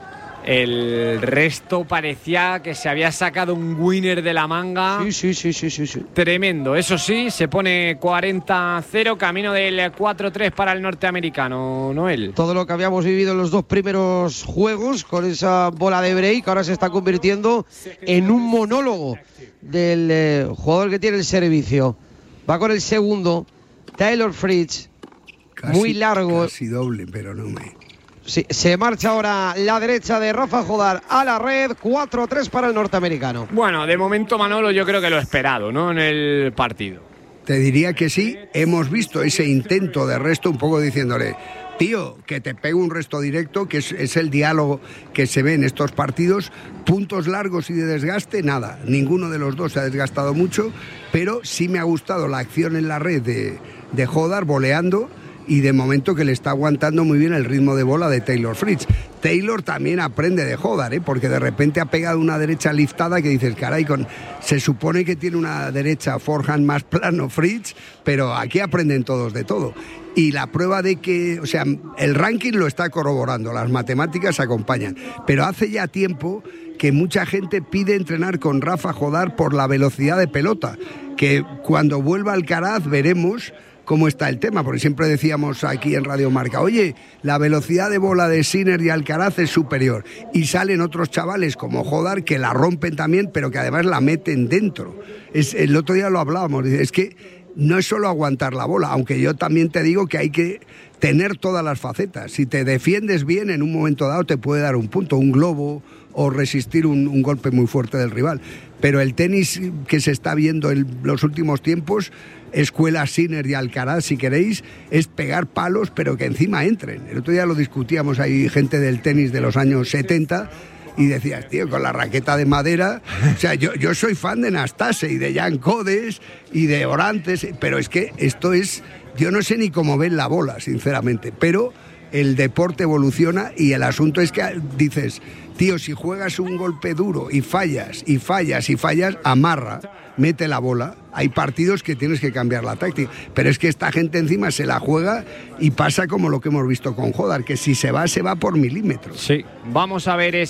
Speaker 12: el resto parecía que se había sacado un winner de la manga.
Speaker 13: Sí, sí, sí, sí, sí, sí.
Speaker 12: Tremendo, eso sí, se pone cuarenta cero, camino del cuatro tres para el norteamericano, Noel.
Speaker 13: Todo lo que habíamos vivido en los dos primeros juegos con esa bola de break ahora se está convirtiendo en un monólogo del eh, jugador que tiene el servicio. Va con el segundo, Taylor Fritz, casi, muy largo.
Speaker 11: Casi doble, pero no me...
Speaker 13: Sí, se marcha ahora la derecha de Rafa Jodar a la red, cuatro tres para el norteamericano.
Speaker 12: Bueno, de momento, Manolo, yo creo que lo esperado, ¿no?, en el partido.
Speaker 11: Te diría que sí, hemos visto ese intento de resto un poco diciéndole... Tío, que te pegue un resto directo, que es, es el diálogo que se ve en estos partidos. Puntos largos y de desgaste, nada. Ninguno de los dos se ha desgastado mucho, pero sí me ha gustado la acción en la red de, de Jodar voleando, y de momento que le está aguantando muy bien el ritmo de bola de Taylor Fritz. Taylor también aprende de Jodar, ¿eh? Porque de repente ha pegado una derecha liftada que dices, caray, con... se supone que tiene una derecha forehand más plano Fritz, pero aquí aprenden todos de todo. Y la prueba de que, o sea, el ranking lo está corroborando, las matemáticas acompañan, pero hace ya tiempo que mucha gente pide entrenar con Rafa Jodar por la velocidad de pelota, que cuando vuelva Alcaraz veremos cómo está el tema, porque siempre decíamos aquí en Radio Marca, oye, la velocidad de bola de Sinner y Alcaraz es superior, y salen otros chavales como Jodar que la rompen también, pero que además la meten dentro. Es, el otro día lo hablábamos, es que no es solo aguantar la bola, aunque yo también te digo que hay que tener todas las facetas. Si te defiendes bien, en un momento dado te puede dar un punto, un globo, o resistir un, un golpe muy fuerte del rival. Pero el tenis que se está viendo en los últimos tiempos, escuela Sinner y Alcaraz, si queréis, es pegar palos, pero que encima entren. El otro día lo discutíamos, hay gente del tenis de los años setenta, y decías, tío, con la raqueta de madera, o sea, yo, yo soy fan de Nastase y de Jan Codes y de Orantes, pero es que esto es, yo no sé ni cómo ven la bola, sinceramente, pero el deporte evoluciona y el asunto es que dices, tío, si juegas un golpe duro y fallas, y fallas, y fallas, amarra, mete la bola. Hay partidos que tienes que cambiar la táctica, pero es que esta gente encima se la juega y pasa como lo que hemos visto con Jodar, que si se va, se va por milímetros.
Speaker 12: Sí, vamos a ver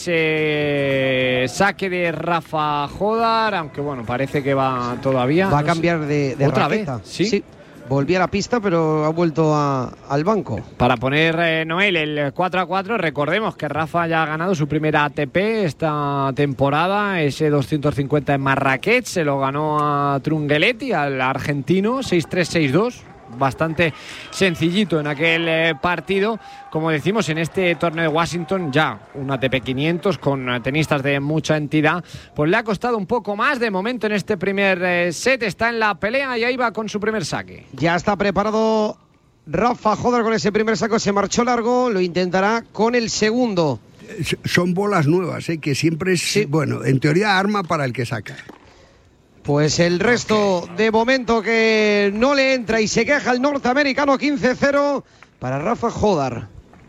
Speaker 12: ese saque de Rafa Jodar, aunque bueno, parece que va todavía.
Speaker 13: Va a cambiar de, de
Speaker 12: ¿Otra
Speaker 13: raqueta.
Speaker 12: vez? Sí.
Speaker 13: sí. Volvía a la pista, pero ha vuelto a, al banco.
Speaker 12: Para poner, eh, Noel, el cuatro a cuatro, recordemos que Rafa ya ha ganado su primera A T P esta temporada, ese doscientos cincuenta en Marrakech, se lo ganó a Trungelliti, al argentino, seis tres seis dos. Bastante sencillito en aquel eh, partido. Como decimos, en este torneo de Washington ya un A T P quinientos con eh, tenistas de mucha entidad, pues le ha costado un poco más. De momento en este primer eh, set está en la pelea y ahí va con su primer saque.
Speaker 13: Ya está preparado Rafa Jodar con ese primer saco se marchó largo, lo intentará con el segundo.
Speaker 11: Son bolas nuevas, ¿eh? Que siempre es, sí. Bueno, en teoría arma para el que saca.
Speaker 13: Pues el resto de momento que no le entra y se queja el norteamericano. Quince cero para Rafa Jodar.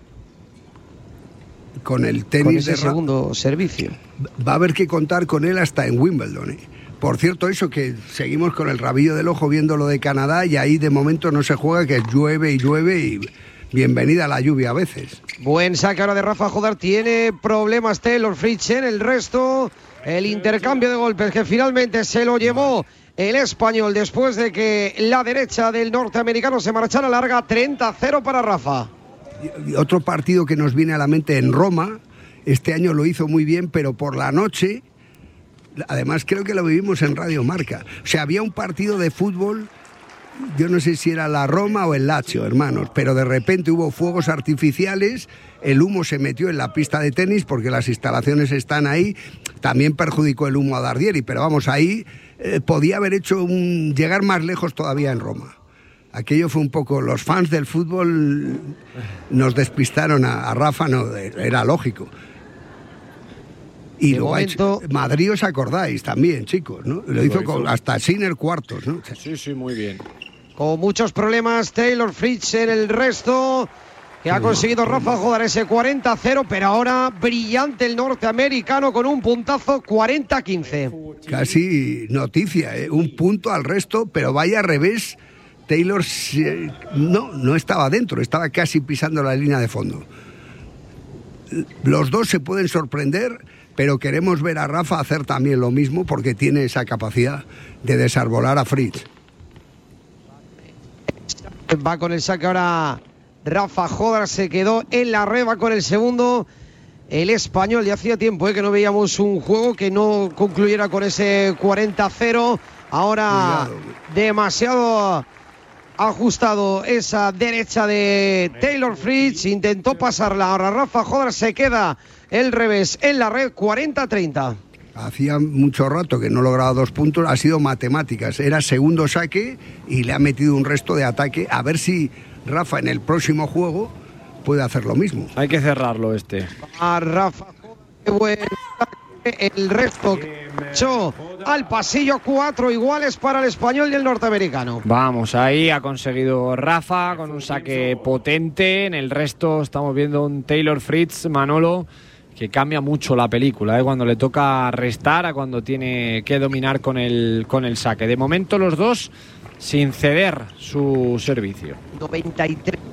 Speaker 11: Con el tenis
Speaker 13: con ese
Speaker 11: de
Speaker 13: segundo Ra- servicio.
Speaker 11: Va a haber que contar con él hasta en Wimbledon, ¿eh? Por cierto, eso que seguimos con el rabillo del ojo viendo lo de Canadá y ahí de momento no se juega, que llueve y llueve y bienvenida la lluvia a veces.
Speaker 13: Buen saque ahora de Rafa Jodar, tiene problemas Taylor Fritz en el resto. El intercambio de golpes que finalmente se lo llevó el español después de que la derecha del norteamericano se marchara larga. Treinta cero para Rafa.
Speaker 11: Y otro partido que nos viene a la mente en Roma, este año lo hizo muy bien, pero por la noche... Además creo que lo vivimos en Radio Marca. O sea, había un partido de fútbol, yo no sé si era la Roma o el Lazio, hermanos, pero de repente hubo fuegos artificiales, el humo se metió en la pista de tenis porque las instalaciones están ahí, también perjudicó el humo a Dardieri, pero vamos, ahí eh, podía haber hecho un, llegar más lejos todavía en Roma. Aquello fue un poco, los fans del fútbol nos despistaron a, a Rafa, no, era lógico. Y
Speaker 13: de
Speaker 11: lo
Speaker 13: momento...
Speaker 11: ha hecho Madrid, os acordáis también, chicos, ¿no? Lo, lo hizo, hizo con, hasta Sinner cuartos, ¿no?
Speaker 12: Sí, sí, muy bien.
Speaker 13: Con muchos problemas Taylor Fritz en el resto, que ha conseguido Rafa Jodar ese cuarenta cero, pero ahora brillante el norteamericano con un puntazo cuarenta quince.
Speaker 11: Casi noticia, ¿eh? Un punto al resto, pero vaya revés. Taylor no, no estaba dentro, estaba casi pisando la línea de fondo. Los dos se pueden sorprender, pero queremos ver a Rafa hacer también lo mismo porque tiene esa capacidad de desarbolar a Fritz.
Speaker 13: Va con el saque ahora Rafa Jodar, se quedó en la red, va con el segundo el español. Ya hacía tiempo ¿eh? que no veíamos un juego que no concluyera con ese cuarenta cero. Ahora Cuidado. demasiado ajustado esa derecha de Taylor Fritz, intentó pasarla, ahora Rafa Jodar se queda el revés en la red. Cuarenta treinta.
Speaker 11: Hacía mucho rato que no lograba dos puntos, ha sido matemáticas, era segundo saque y le ha metido un resto de ataque, a ver si Rafa en el próximo juego puede hacer lo mismo.
Speaker 12: Hay que cerrarlo este.
Speaker 13: A Rafa, qué buen saque, el resto que echó al pasillo, cuatro iguales para el español y el norteamericano.
Speaker 12: Vamos, ahí ha conseguido Rafa con un saque potente, en el resto estamos viendo un Taylor Fritz, Manolo, que cambia mucho la película, ¿eh? Cuando le toca restar a cuando tiene que dominar con el, con el saque. De momento los dos sin ceder su servicio.
Speaker 13: noventa y tres.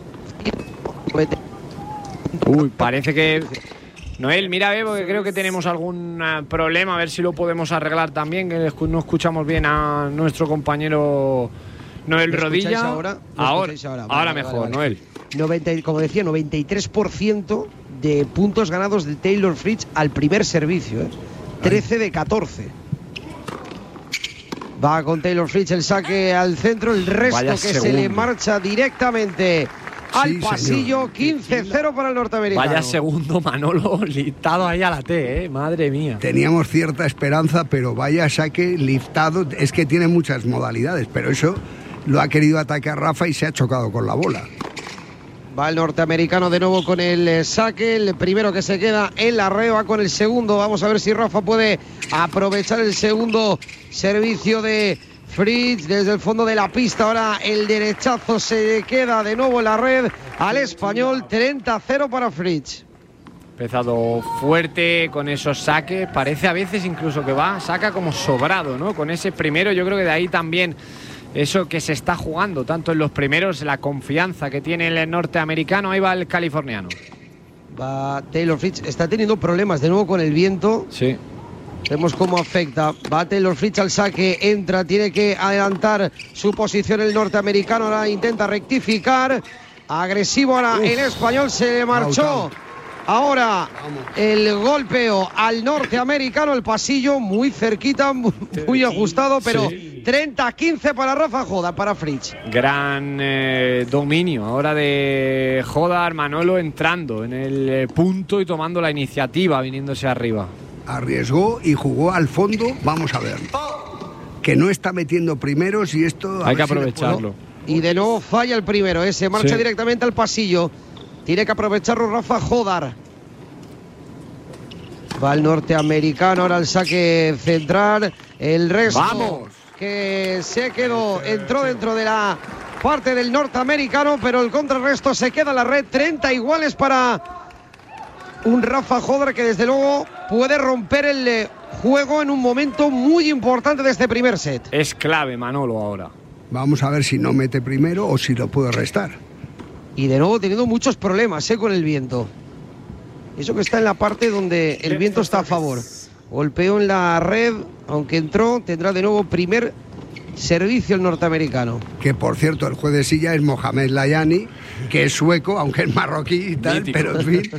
Speaker 12: Uy, parece que... Noel, mira, ve, porque creo que tenemos algún problema, a ver si lo podemos arreglar también, que no escuchamos bien a nuestro compañero Noel Rodilla.
Speaker 13: Ahora,
Speaker 12: ahora,
Speaker 13: ahora,
Speaker 12: ahora
Speaker 13: vale,
Speaker 12: mejor,
Speaker 13: vale, vale.
Speaker 12: Noel.
Speaker 13: noventa, como decía, noventa y tres por ciento de puntos ganados de Taylor Fritz al primer servicio, ¿eh? trece de catorce. Va con Taylor Fritz el saque al centro, el resto Vaya que segundo. se le marcha directamente al sí, pasillo. Quince cero para el norteamericano.
Speaker 12: Vaya segundo, Manolo, liftado ahí a la T, ¿eh? Madre mía.
Speaker 11: Teníamos cierta esperanza, pero vaya saque liftado. Es que tiene muchas modalidades, pero eso lo ha querido atacar Rafa y se ha chocado con la bola.
Speaker 13: Va el norteamericano de nuevo con el saque, el primero que se queda en la red, va con el segundo. Vamos a ver si Rafa puede aprovechar el segundo servicio de Fritz desde el fondo de la pista. Ahora el derechazo se queda de nuevo en la red al español. Treinta cero para Fritz.
Speaker 12: Empezado fuerte con esos saques, parece a veces incluso que va, saca como sobrado, ¿no? Con ese primero, yo creo que de ahí también eso que se está jugando, tanto en los primeros, la confianza que tiene el norteamericano. Ahí va el californiano.
Speaker 13: Va Taylor Fritz, está teniendo problemas de nuevo con el viento.
Speaker 12: Sí.
Speaker 13: Vemos cómo afecta. Va Taylor Fritz al saque, entra, tiene que adelantar su posición el norteamericano, ahora intenta rectificar. Agresivo ahora Uf. el español, se le marchó. Ahora el golpeo al norteamericano, el pasillo muy cerquita, muy ajustado, pero sí. treinta quince para Rafa Jodar, para Fritz.
Speaker 12: Gran eh, dominio ahora de Jodar, Manolo entrando en el punto y tomando la iniciativa, viniéndose arriba.
Speaker 11: Arriesgó y jugó al fondo, vamos a ver. Que no está metiendo primeros y esto...
Speaker 12: Hay que aprovecharlo.
Speaker 13: Y de nuevo falla el primero, ¿eh? Se marcha
Speaker 12: Sí.
Speaker 13: directamente al pasillo. Tiene que aprovecharlo Rafa Jodar. Va el norteamericano ahora al saque central. El resto
Speaker 12: ¡Vamos!
Speaker 13: que se quedó, entró dentro de la parte del norteamericano, pero el contrarresto se queda en la red. treinta iguales para un Rafa Jodar que desde luego puede romper el eh, juego en un momento muy importante de este primer set.
Speaker 12: Es clave Manolo ahora.
Speaker 11: Vamos a ver si no mete primero o si lo puede restar.
Speaker 13: Y de nuevo teniendo muchos problemas, ¿eh? Con el viento. Eso que está en la parte donde el viento está a favor. Golpeó en la red, aunque entró, tendrá de nuevo primer servicio el norteamericano.
Speaker 11: Que por cierto, el juez de silla es Mohamed Layani, que es sueco, aunque es marroquí y tal,
Speaker 12: Mítico.
Speaker 11: pero en fin.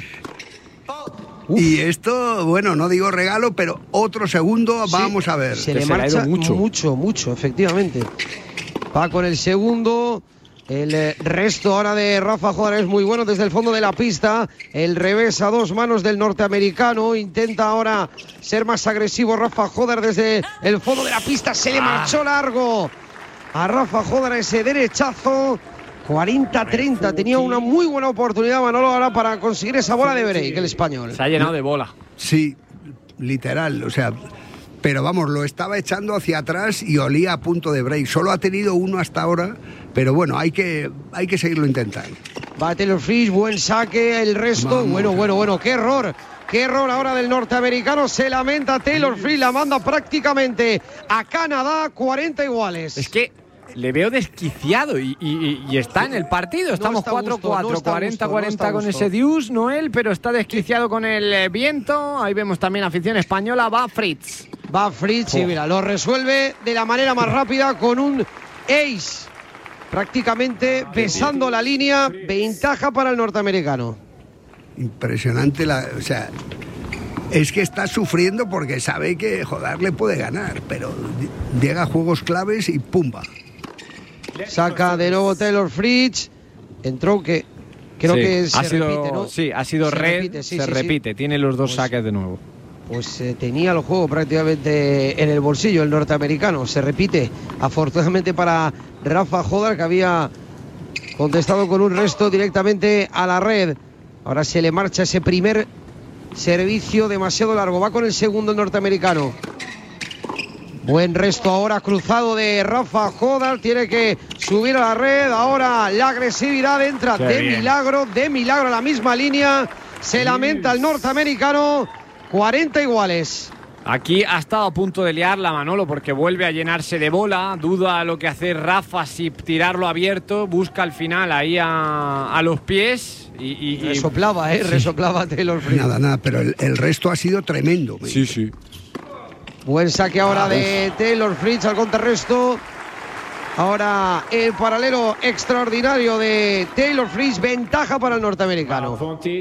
Speaker 11: Y esto, bueno, no digo regalo, pero otro segundo,
Speaker 13: Sí,
Speaker 11: vamos a ver.
Speaker 13: Se le marcha mucho. mucho, mucho, efectivamente. Va con el segundo. El eh, resto ahora de Rafa Jodar es muy bueno desde el fondo de la pista. El revés a dos manos del norteamericano. Intenta ahora ser más agresivo Rafa Jodar desde el fondo de la pista. Se le marchó largo a Rafa Jodar ese derechazo. cuarenta treinta. Tenía una muy buena oportunidad Manolo ahora para conseguir esa bola de break, el español.
Speaker 12: Se ha llenado de bola.
Speaker 11: Sí, literal, o sea, pero vamos, lo estaba echando hacia atrás y olía a punto de break. Solo ha tenido uno hasta ahora, pero bueno, hay que, hay que seguirlo intentando.
Speaker 13: Va Taylor Fritz, buen saque, el resto,
Speaker 11: Vamos.
Speaker 13: bueno, bueno, bueno, qué error. Qué error ahora del norteamericano, se lamenta Taylor Fritz, la manda prácticamente a Canadá, cuarenta iguales.
Speaker 12: Es que le veo desquiciado y, y- y está en el partido. Estamos
Speaker 13: está a
Speaker 12: cuatro
Speaker 13: gusto,
Speaker 12: cuatro,
Speaker 13: no está a
Speaker 12: cuarenta
Speaker 13: gusto,
Speaker 12: cuarenta
Speaker 13: no está a
Speaker 12: con
Speaker 13: gusto.
Speaker 12: ese deuce, Noel, pero está desquiciado con el eh, viento. Ahí vemos también afición española. Va Fritz.
Speaker 13: Va Fritz y mira, lo resuelve de la manera más rápida con un ace. Prácticamente besando la línea, ventaja para el norteamericano.
Speaker 11: Impresionante, la, o sea, es que está sufriendo porque sabe que Jodar le puede ganar, pero llega a juegos claves y pumba.
Speaker 13: Saca de nuevo Taylor Fritz. Entró que creo
Speaker 12: Sí,
Speaker 13: que se
Speaker 12: ha sido,
Speaker 13: repite, ¿no?
Speaker 12: Sí, ha sido
Speaker 13: Se
Speaker 12: red,
Speaker 13: repite, sí,
Speaker 12: se
Speaker 13: sí, sí.
Speaker 12: repite. Tiene los dos saques de nuevo.
Speaker 13: Pues eh, tenía el juego prácticamente en el bolsillo el norteamericano. Se repite, afortunadamente para Rafa Jodar, que había contestado con un resto directamente a la red. Ahora se le marcha ese primer servicio demasiado largo. Va con el segundo el norteamericano. Buen resto ahora cruzado de Rafa Jodar. Tiene que subir a la red. Ahora la agresividad entra
Speaker 12: Qué
Speaker 13: de
Speaker 12: bien.
Speaker 13: milagro, de milagro a la misma línea. Se lamenta el norteamericano. cuarenta iguales.
Speaker 12: Aquí ha estado a punto de liarla Manolo porque vuelve a llenarse de bola. Duda lo que hace Rafa si tirarlo abierto. Busca al final ahí a, a los pies. Y, y, y-
Speaker 13: Resoplaba, ¿eh?
Speaker 12: Sí.
Speaker 13: Resoplaba Taylor Fritz.
Speaker 11: Nada, nada, pero el, el resto ha sido tremendo.
Speaker 12: Sí, sí.
Speaker 13: Buen saque ahora
Speaker 11: Ah,
Speaker 13: de Taylor Fritz al contrarresto. Ahora el paralelo extraordinario de Taylor Fritz. Ventaja para el norteamericano.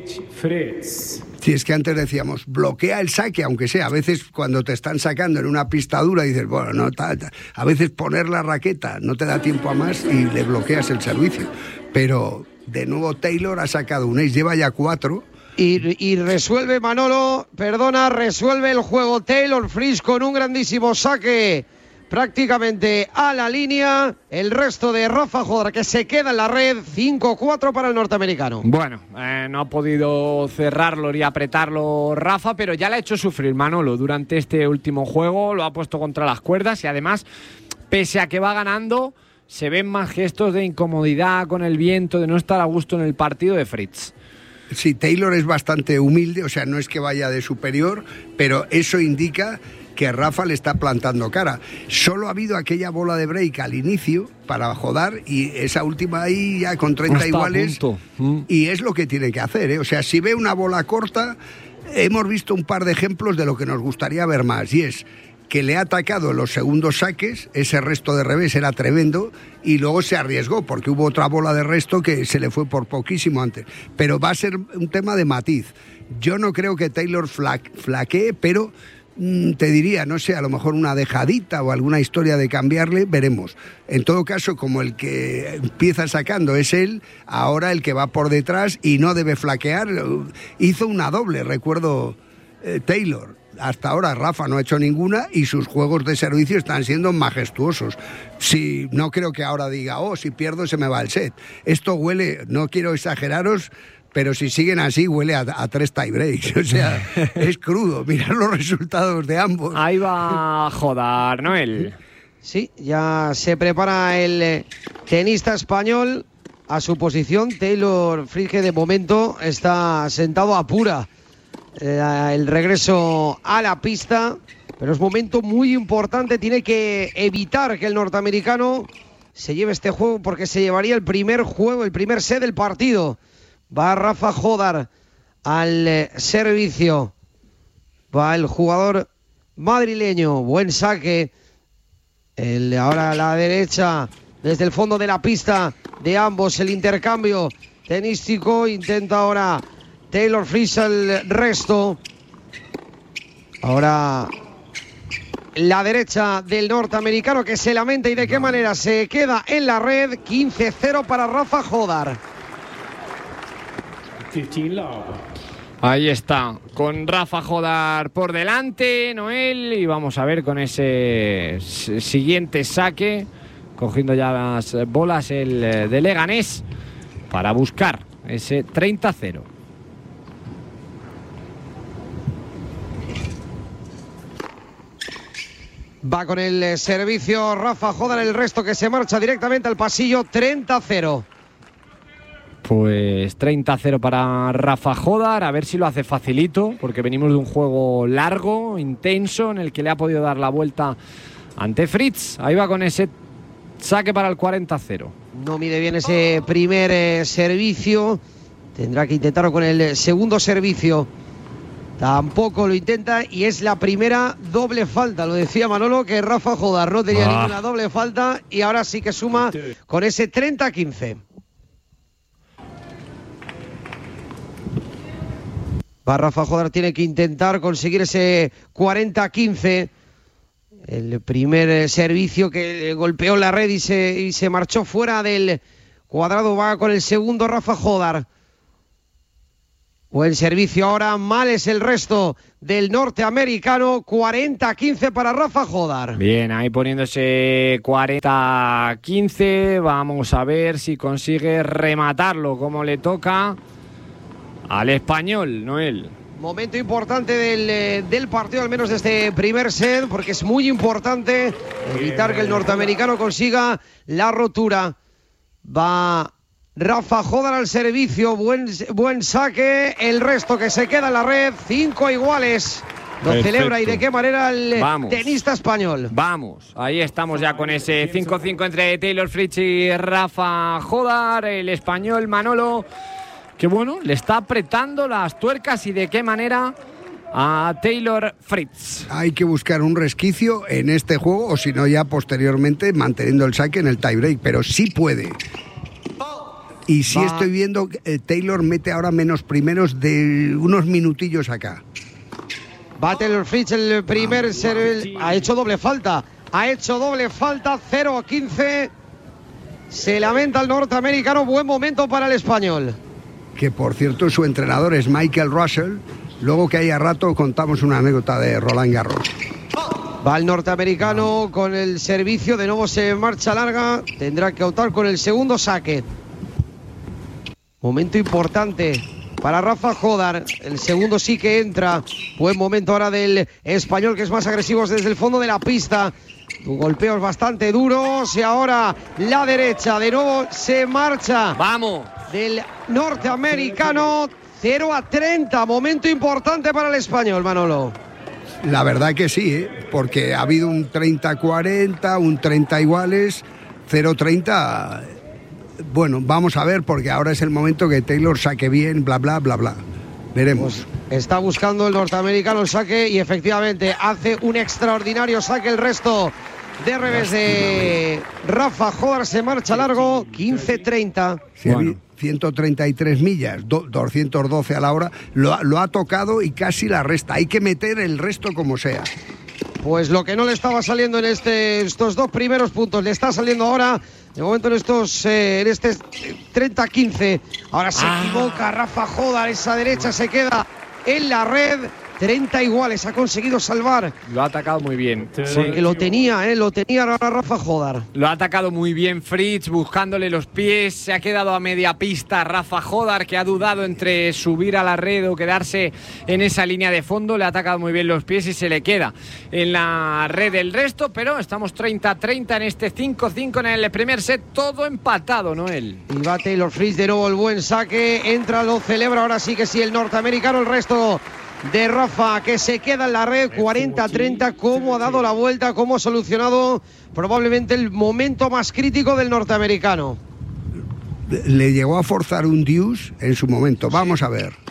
Speaker 11: Si es que antes decíamos, bloquea el saque, aunque sea. A veces cuando te están sacando en una pista dura dices, bueno, no, tal, tal. A veces poner la raqueta no te da tiempo a más y le bloqueas el servicio. Pero de nuevo Taylor ha sacado un ace, lleva ya cuatro.
Speaker 13: Y, y resuelve Manolo, perdona, resuelve el juego Taylor Fritz con un grandísimo saque prácticamente a la línea. El resto de Rafa Jodar que se queda en la red, cinco cuatro para el norteamericano.
Speaker 12: Bueno, eh, no ha podido cerrarlo ni apretarlo Rafa, pero ya le ha hecho sufrir Manolo durante este último juego. Lo ha puesto contra las cuerdas y además, pese a que va ganando, se ven más gestos de incomodidad con el viento, de no estar a gusto en el partido de Fritz.
Speaker 11: Sí, Taylor es bastante humilde, o sea, no es que vaya de superior, pero eso indica que Rafa le está plantando cara. Solo ha habido aquella bola de break al inicio para Jodar y esa última ahí ya con treinta
Speaker 12: Está a
Speaker 11: iguales.
Speaker 12: punto. Mm.
Speaker 11: Y es lo que tiene que hacer, ¿eh? O sea, si ve una bola corta, hemos visto un par de ejemplos de lo que nos gustaría ver más, y es que le ha atacado los segundos saques, ese resto de revés era tremendo, y luego se arriesgó, porque hubo otra bola de resto que se le fue por poquísimo antes. Pero va a ser un tema de matiz. Yo no creo que Taylor fla- flaquee, pero mm, te diría, no sé, a lo mejor una dejadita o alguna historia de cambiarle, veremos. En todo caso, como el que empieza sacando es él, ahora el que va por detrás y no debe flaquear, hizo una doble, recuerdo, eh, Taylor. hasta ahora Rafa no ha hecho ninguna y sus juegos de servicio están siendo majestuosos. Si, no creo que ahora diga, oh, si pierdo se me va el set. Esto huele, no quiero exageraros, pero si siguen así huele a, a tres tie breaks. O sea, es crudo. Mirad los resultados de ambos.
Speaker 12: Ahí va a joder, Noel.
Speaker 13: Sí, ya se prepara el tenista español a su posición. Taylor Fritz, que de momento está sentado a pura eh, el regreso a la pista, pero es momento muy importante. Tiene que evitar que el norteamericano se lleve este juego, porque se llevaría el primer juego, el primer set del partido. Va Rafa Jodar al eh, servicio, va el jugador madrileño, buen saque. El, ahora a la derecha, desde el fondo de la pista de ambos, el intercambio tenístico. Intenta ahora Taylor Fritz el resto. Ahora la derecha del norteamericano, que se lamenta, y de qué manera se queda en la red. quince cero para Rafa Jodar.
Speaker 12: Ahí está, con Rafa Jodar por delante, Noel, y vamos a ver con ese siguiente saque, cogiendo ya las bolas el de Leganés para buscar ese treinta cero.
Speaker 13: Va con el servicio Rafa Jodar, el resto que se marcha directamente al pasillo. Treinta cero.
Speaker 12: Pues treinta cero para Rafa Jodar, a ver si lo hace facilito, porque venimos de un juego largo, intenso, en el que le ha podido dar la vuelta ante Fritz. Ahí va con ese saque para el cuarenta cero.
Speaker 13: No mide bien ese primer eh, servicio, tendrá que intentarlo con el segundo servicio. Tampoco lo intenta, y es la primera doble falta. Lo decía Manolo, que Rafa Jodar no tenía ah. ninguna doble falta, y ahora sí que suma con ese treinta quince. Rafa Jodar tiene que intentar conseguir ese cuarenta quince. El primer servicio que golpeó la red y se, y se marchó fuera del cuadrado. Va con el segundo Rafa Jodar. Buen servicio ahora, mal es el resto del norteamericano. cuarenta quince para Rafa Jodar.
Speaker 12: Bien, ahí poniéndose cuarenta quince. Vamos a ver si consigue rematarlo como le toca al español, Noel.
Speaker 13: Momento importante del, del partido, al menos de este primer set, porque es muy importante evitar que el norteamericano consiga la rotura. Va Rafa Jodar al servicio, buen, buen saque, el resto que se queda en la red, cinco iguales. Lo Perfecto. Celebra, y de qué manera el Vamos. tenista español.
Speaker 12: Vamos, ahí estamos ya con ese cinco cinco entre Taylor Fritz y Rafa Jodar. El español Manolo, que bueno, le está apretando las tuercas, y de qué manera a Taylor Fritz.
Speaker 11: Hay que buscar un resquicio en este juego, o si no ya posteriormente manteniendo el saque en el tiebreak, pero sí puede. Y sí Va. estoy viendo que eh, Taylor mete ahora menos primeros de unos minutillos acá.
Speaker 13: Va Taylor Fritz el primer serve, ha hecho doble falta, ha hecho doble falta, cero a quince. Se lamenta el norteamericano, buen momento para el español.
Speaker 11: Que por cierto su entrenador es Michael Russell. Luego que haya rato contamos una anécdota de Roland Garros.
Speaker 13: Va el norteamericano con el servicio, de nuevo se marcha larga, tendrá que optar con el segundo saque. Momento importante para Rafa Jodar, el segundo sí que entra. Buen momento ahora del español, que es más agresivo desde el fondo de la pista. Golpeos bastante duros, y ahora la derecha, de nuevo se marcha.
Speaker 12: Vamos.
Speaker 13: Del norteamericano, cero a treinta, momento importante para el español, Manolo.
Speaker 11: La verdad que sí, ¿eh? Porque ha habido un treinta cuarenta, un treinta iguales, cero treinta. Bueno, vamos a ver, porque ahora es el momento que Taylor saque bien, bla, bla, bla, bla. Veremos.
Speaker 13: Pues está buscando el norteamericano el saque, y efectivamente hace un extraordinario saque el resto de revés de Rafa Jodar. Se marcha largo, quince treinta.
Speaker 11: Sí, bueno. ciento treinta y tres millas, do, doscientos doce a la hora, lo, lo ha tocado y casi la resta. Hay que meter el resto como sea.
Speaker 13: Pues lo que no le estaba saliendo en este, estos dos primeros puntos, le está saliendo ahora, de momento en estos eh, en este treinta quince. Ahora se ah. equivoca Rafa Jodar, esa derecha se queda en la red. treinta iguales ha conseguido salvar.
Speaker 12: Lo ha atacado muy bien.
Speaker 13: Sí. Porque lo tenía, ¿eh? Lo tenía ahora Rafa Jodar.
Speaker 12: Lo ha atacado muy bien Fritz, buscándole los pies. Se ha quedado a media pista Rafa Jodar, que ha dudado entre subir a la red o quedarse en esa línea de fondo. Le ha atacado muy bien los pies y se le queda en la red el resto. Pero estamos treinta a treinta en este cinco cinco en el primer set. Todo empatado, Noel.
Speaker 13: Y va Taylor Fritz de nuevo, el buen saque. Entra, lo celebra. Ahora sí que sí, el norteamericano. El resto de Rafa, que se queda en la red. Cuarenta a treinta. Cómo ha dado la vuelta, cómo ha solucionado probablemente el momento más crítico del norteamericano.
Speaker 11: Le llegó a forzar un deuce en su momento. Vamos a ver.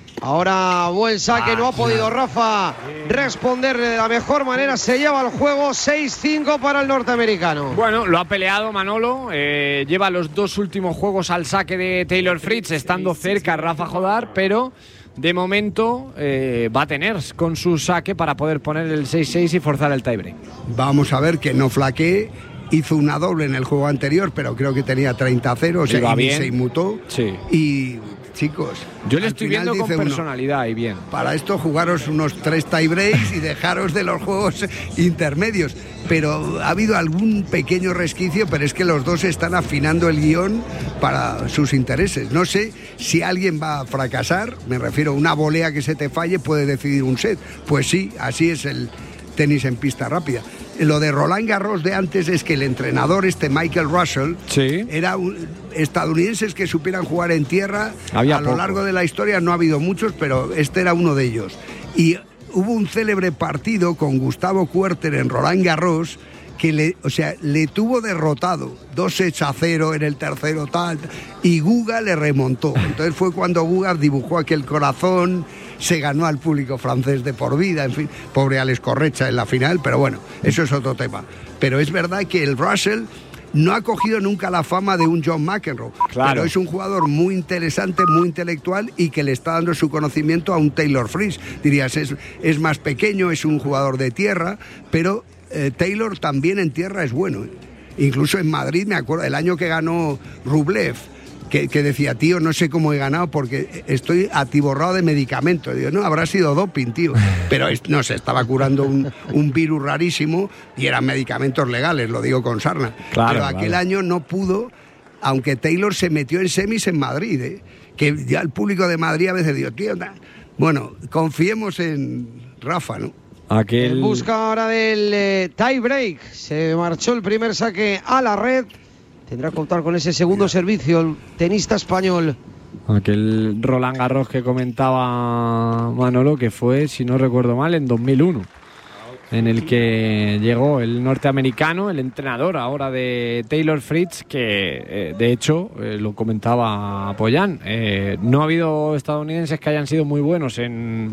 Speaker 13: Ahora buen saque,
Speaker 11: ah,
Speaker 13: no ha podido
Speaker 11: claro.
Speaker 13: Rafa responder de la mejor manera. Se lleva el juego seis cinco para el norteamericano.
Speaker 12: Bueno, lo ha peleado Manolo. Eh, lleva los dos últimos juegos al saque de Taylor Fritz, estando cerca Rafa Jodar, pero de momento eh, va a tener con su saque para poder poner el seis seis y forzar el tiebreak.
Speaker 11: Vamos a ver que no flaquee. Hizo una doble en el juego anterior, pero creo que tenía treinta a cero, o sea, y se inmutó.
Speaker 12: Sí.
Speaker 11: Y chicos,
Speaker 12: yo le estoy viendo con personalidad uno, y bien.
Speaker 11: Para esto jugaros unos tres tiebreaks y dejaros de los juegos intermedios. Pero ha habido algún pequeño resquicio, pero es que los dos están afinando el guión para sus intereses. No sé si alguien va a fracasar, me refiero a una volea que se te falle puede decidir un set. Pues sí, así es el tenis en pista rápida. Lo de Roland Garros de antes es que el entrenador, este Michael Russell,
Speaker 12: sí.
Speaker 11: era un, estadounidenses que supieran jugar en tierra.
Speaker 12: Había
Speaker 11: a
Speaker 12: poco.
Speaker 11: lo largo de la historia no ha habido muchos, pero este era uno de ellos. Y hubo un célebre partido con Gustavo Kuerten en Roland Garros que le, o sea, le tuvo derrotado, dos sets a cero en el tercero tal, y Guga le remontó. Entonces fue cuando Guga dibujó aquel corazón, se ganó al público francés de por vida, en fin, pobre Alex Correcha en la final, pero bueno, eso es otro tema. Pero es verdad que el Russell no ha cogido nunca la fama de un John McEnroe,
Speaker 12: claro.
Speaker 11: pero es un jugador muy interesante, muy intelectual y que le está dando su conocimiento a un Taylor Fritz. Dirías, es, es más pequeño, es un jugador de tierra, pero eh, Taylor también en tierra es bueno. Incluso en Madrid, me acuerdo, el año que ganó Rublev, que, que decía, tío, no sé cómo he ganado porque estoy atiborrado de medicamentos. Digo, no, habrá sido doping, tío. Pero no se estaba curando un, un virus rarísimo y eran medicamentos legales, lo digo con sarna.
Speaker 12: Claro,
Speaker 11: Pero aquel
Speaker 12: claro.
Speaker 11: año no pudo, aunque Taylor se metió en semis en Madrid, ¿eh? Que ya el público de Madrid a veces digo, tío, na. Bueno, confiemos en Rafa, ¿no?
Speaker 12: Aquel...
Speaker 13: En busca ahora del eh, tie break. Se marchó el primer saque a la red. Tendrá que contar con ese segundo servicio el tenista español.
Speaker 12: Aquel Roland Garros que comentaba Manolo, que fue, si no recuerdo mal, en dos mil uno, en el que llegó el norteamericano, el entrenador ahora de Taylor Fritz, que eh, de hecho, eh, lo comentaba Pollán, eh, no ha habido estadounidenses que hayan sido muy buenos en...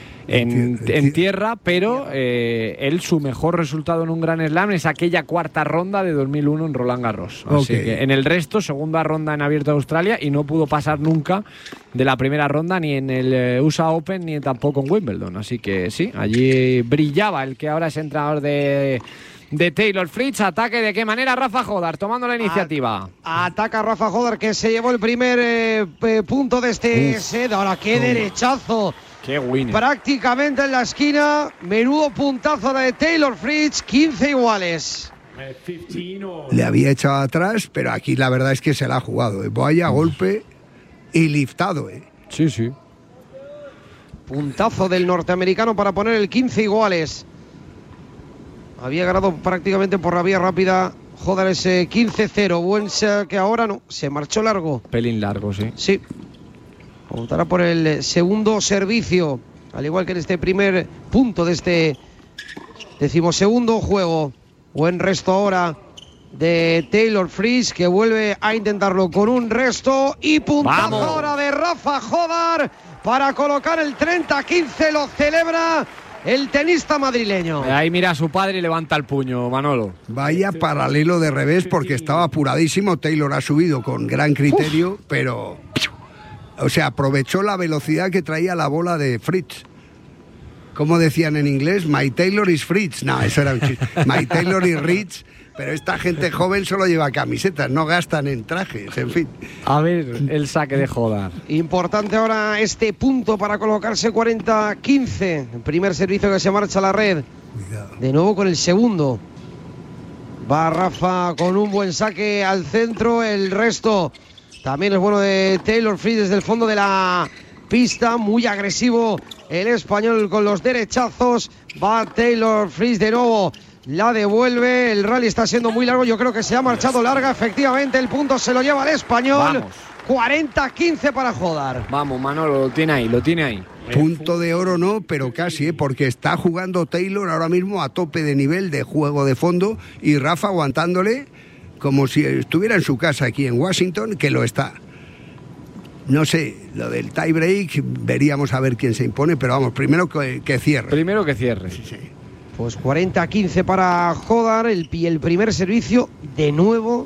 Speaker 12: En, en tierra, pero eh, él su mejor resultado en un Grand Slam es aquella cuarta ronda de dos mil uno en Roland Garros. Así
Speaker 11: Okay.
Speaker 12: que en el resto, segunda ronda en Abierto de Australia y no pudo pasar nunca de la primera ronda ni en el eh, U S A Open ni tampoco en Wimbledon. Así que sí, allí brillaba el que ahora es entrenador de... de Taylor Fritz. Ataque de qué manera Rafa Jodar tomando la iniciativa.
Speaker 13: A, ataca Rafa Jodar, que se llevó el primer eh, eh, punto de este set. Ahora qué derechazo.
Speaker 12: Qué winner.
Speaker 13: Prácticamente en la esquina. Menudo puntazo de Taylor Fritz. quince iguales.
Speaker 11: Le había echado atrás, pero aquí la verdad es que se la ha jugado. ¿eh? Vaya golpe y liftado. ¿eh?
Speaker 12: Sí, sí.
Speaker 13: Puntazo del norteamericano para poner el quince iguales. Había ganado prácticamente por la vía rápida Jodar ese quince cero. Buen que ahora no, se marchó largo.
Speaker 12: Pelín largo, sí.
Speaker 13: Sí. Contará por el segundo servicio, al igual que en este primer punto de este decimosegundo juego. Buen resto ahora de Taylor Fritz, que vuelve a intentarlo con un resto. Y puntazo
Speaker 12: ¡Vamos!
Speaker 13: ahora de Rafa Jodar para colocar el treinta quince. Lo celebra el tenista madrileño.
Speaker 12: Ahí mira a su padre y levanta el puño, Manolo.
Speaker 11: Vaya paralelo de revés porque estaba apuradísimo. Taylor ha subido con gran criterio, Uf. pero... O sea, aprovechó la velocidad que traía la bola de Fritz. ¿Cómo decían en inglés? My Taylor is Fritz. No, eso era un chiste. My Taylor is Fritz. Pero esta gente joven solo lleva camisetas, no gastan en trajes, en fin.
Speaker 12: A ver, el saque de Jodar.
Speaker 13: Importante ahora este punto para colocarse cuarenta quince. El primer servicio que se marcha a la red. De nuevo con el segundo. Va Rafa con un buen saque al centro. El resto también es bueno de Taylor Fritz desde el fondo de la pista. Muy agresivo el español con los derechazos. Va Taylor Fritz de nuevo. La devuelve. El rally está siendo muy largo. Yo creo que se ha marchado larga. Efectivamente, el punto se lo lleva el español.
Speaker 12: Vamos.
Speaker 13: cuarenta quince para Jodar.
Speaker 12: Vamos, Manolo, lo tiene ahí, lo tiene ahí.
Speaker 11: Punto de oro no, pero casi, ¿eh? Porque está jugando Taylor ahora mismo a tope de nivel de juego de fondo y Rafa aguantándole como si estuviera en su casa aquí en Washington, que lo está. No sé, lo del tie break, veríamos a ver quién se impone, pero vamos, primero que, que cierre.
Speaker 12: Primero que cierre.
Speaker 11: Sí, sí.
Speaker 13: Pues cuarenta quince para Jodar, el, el primer servicio de nuevo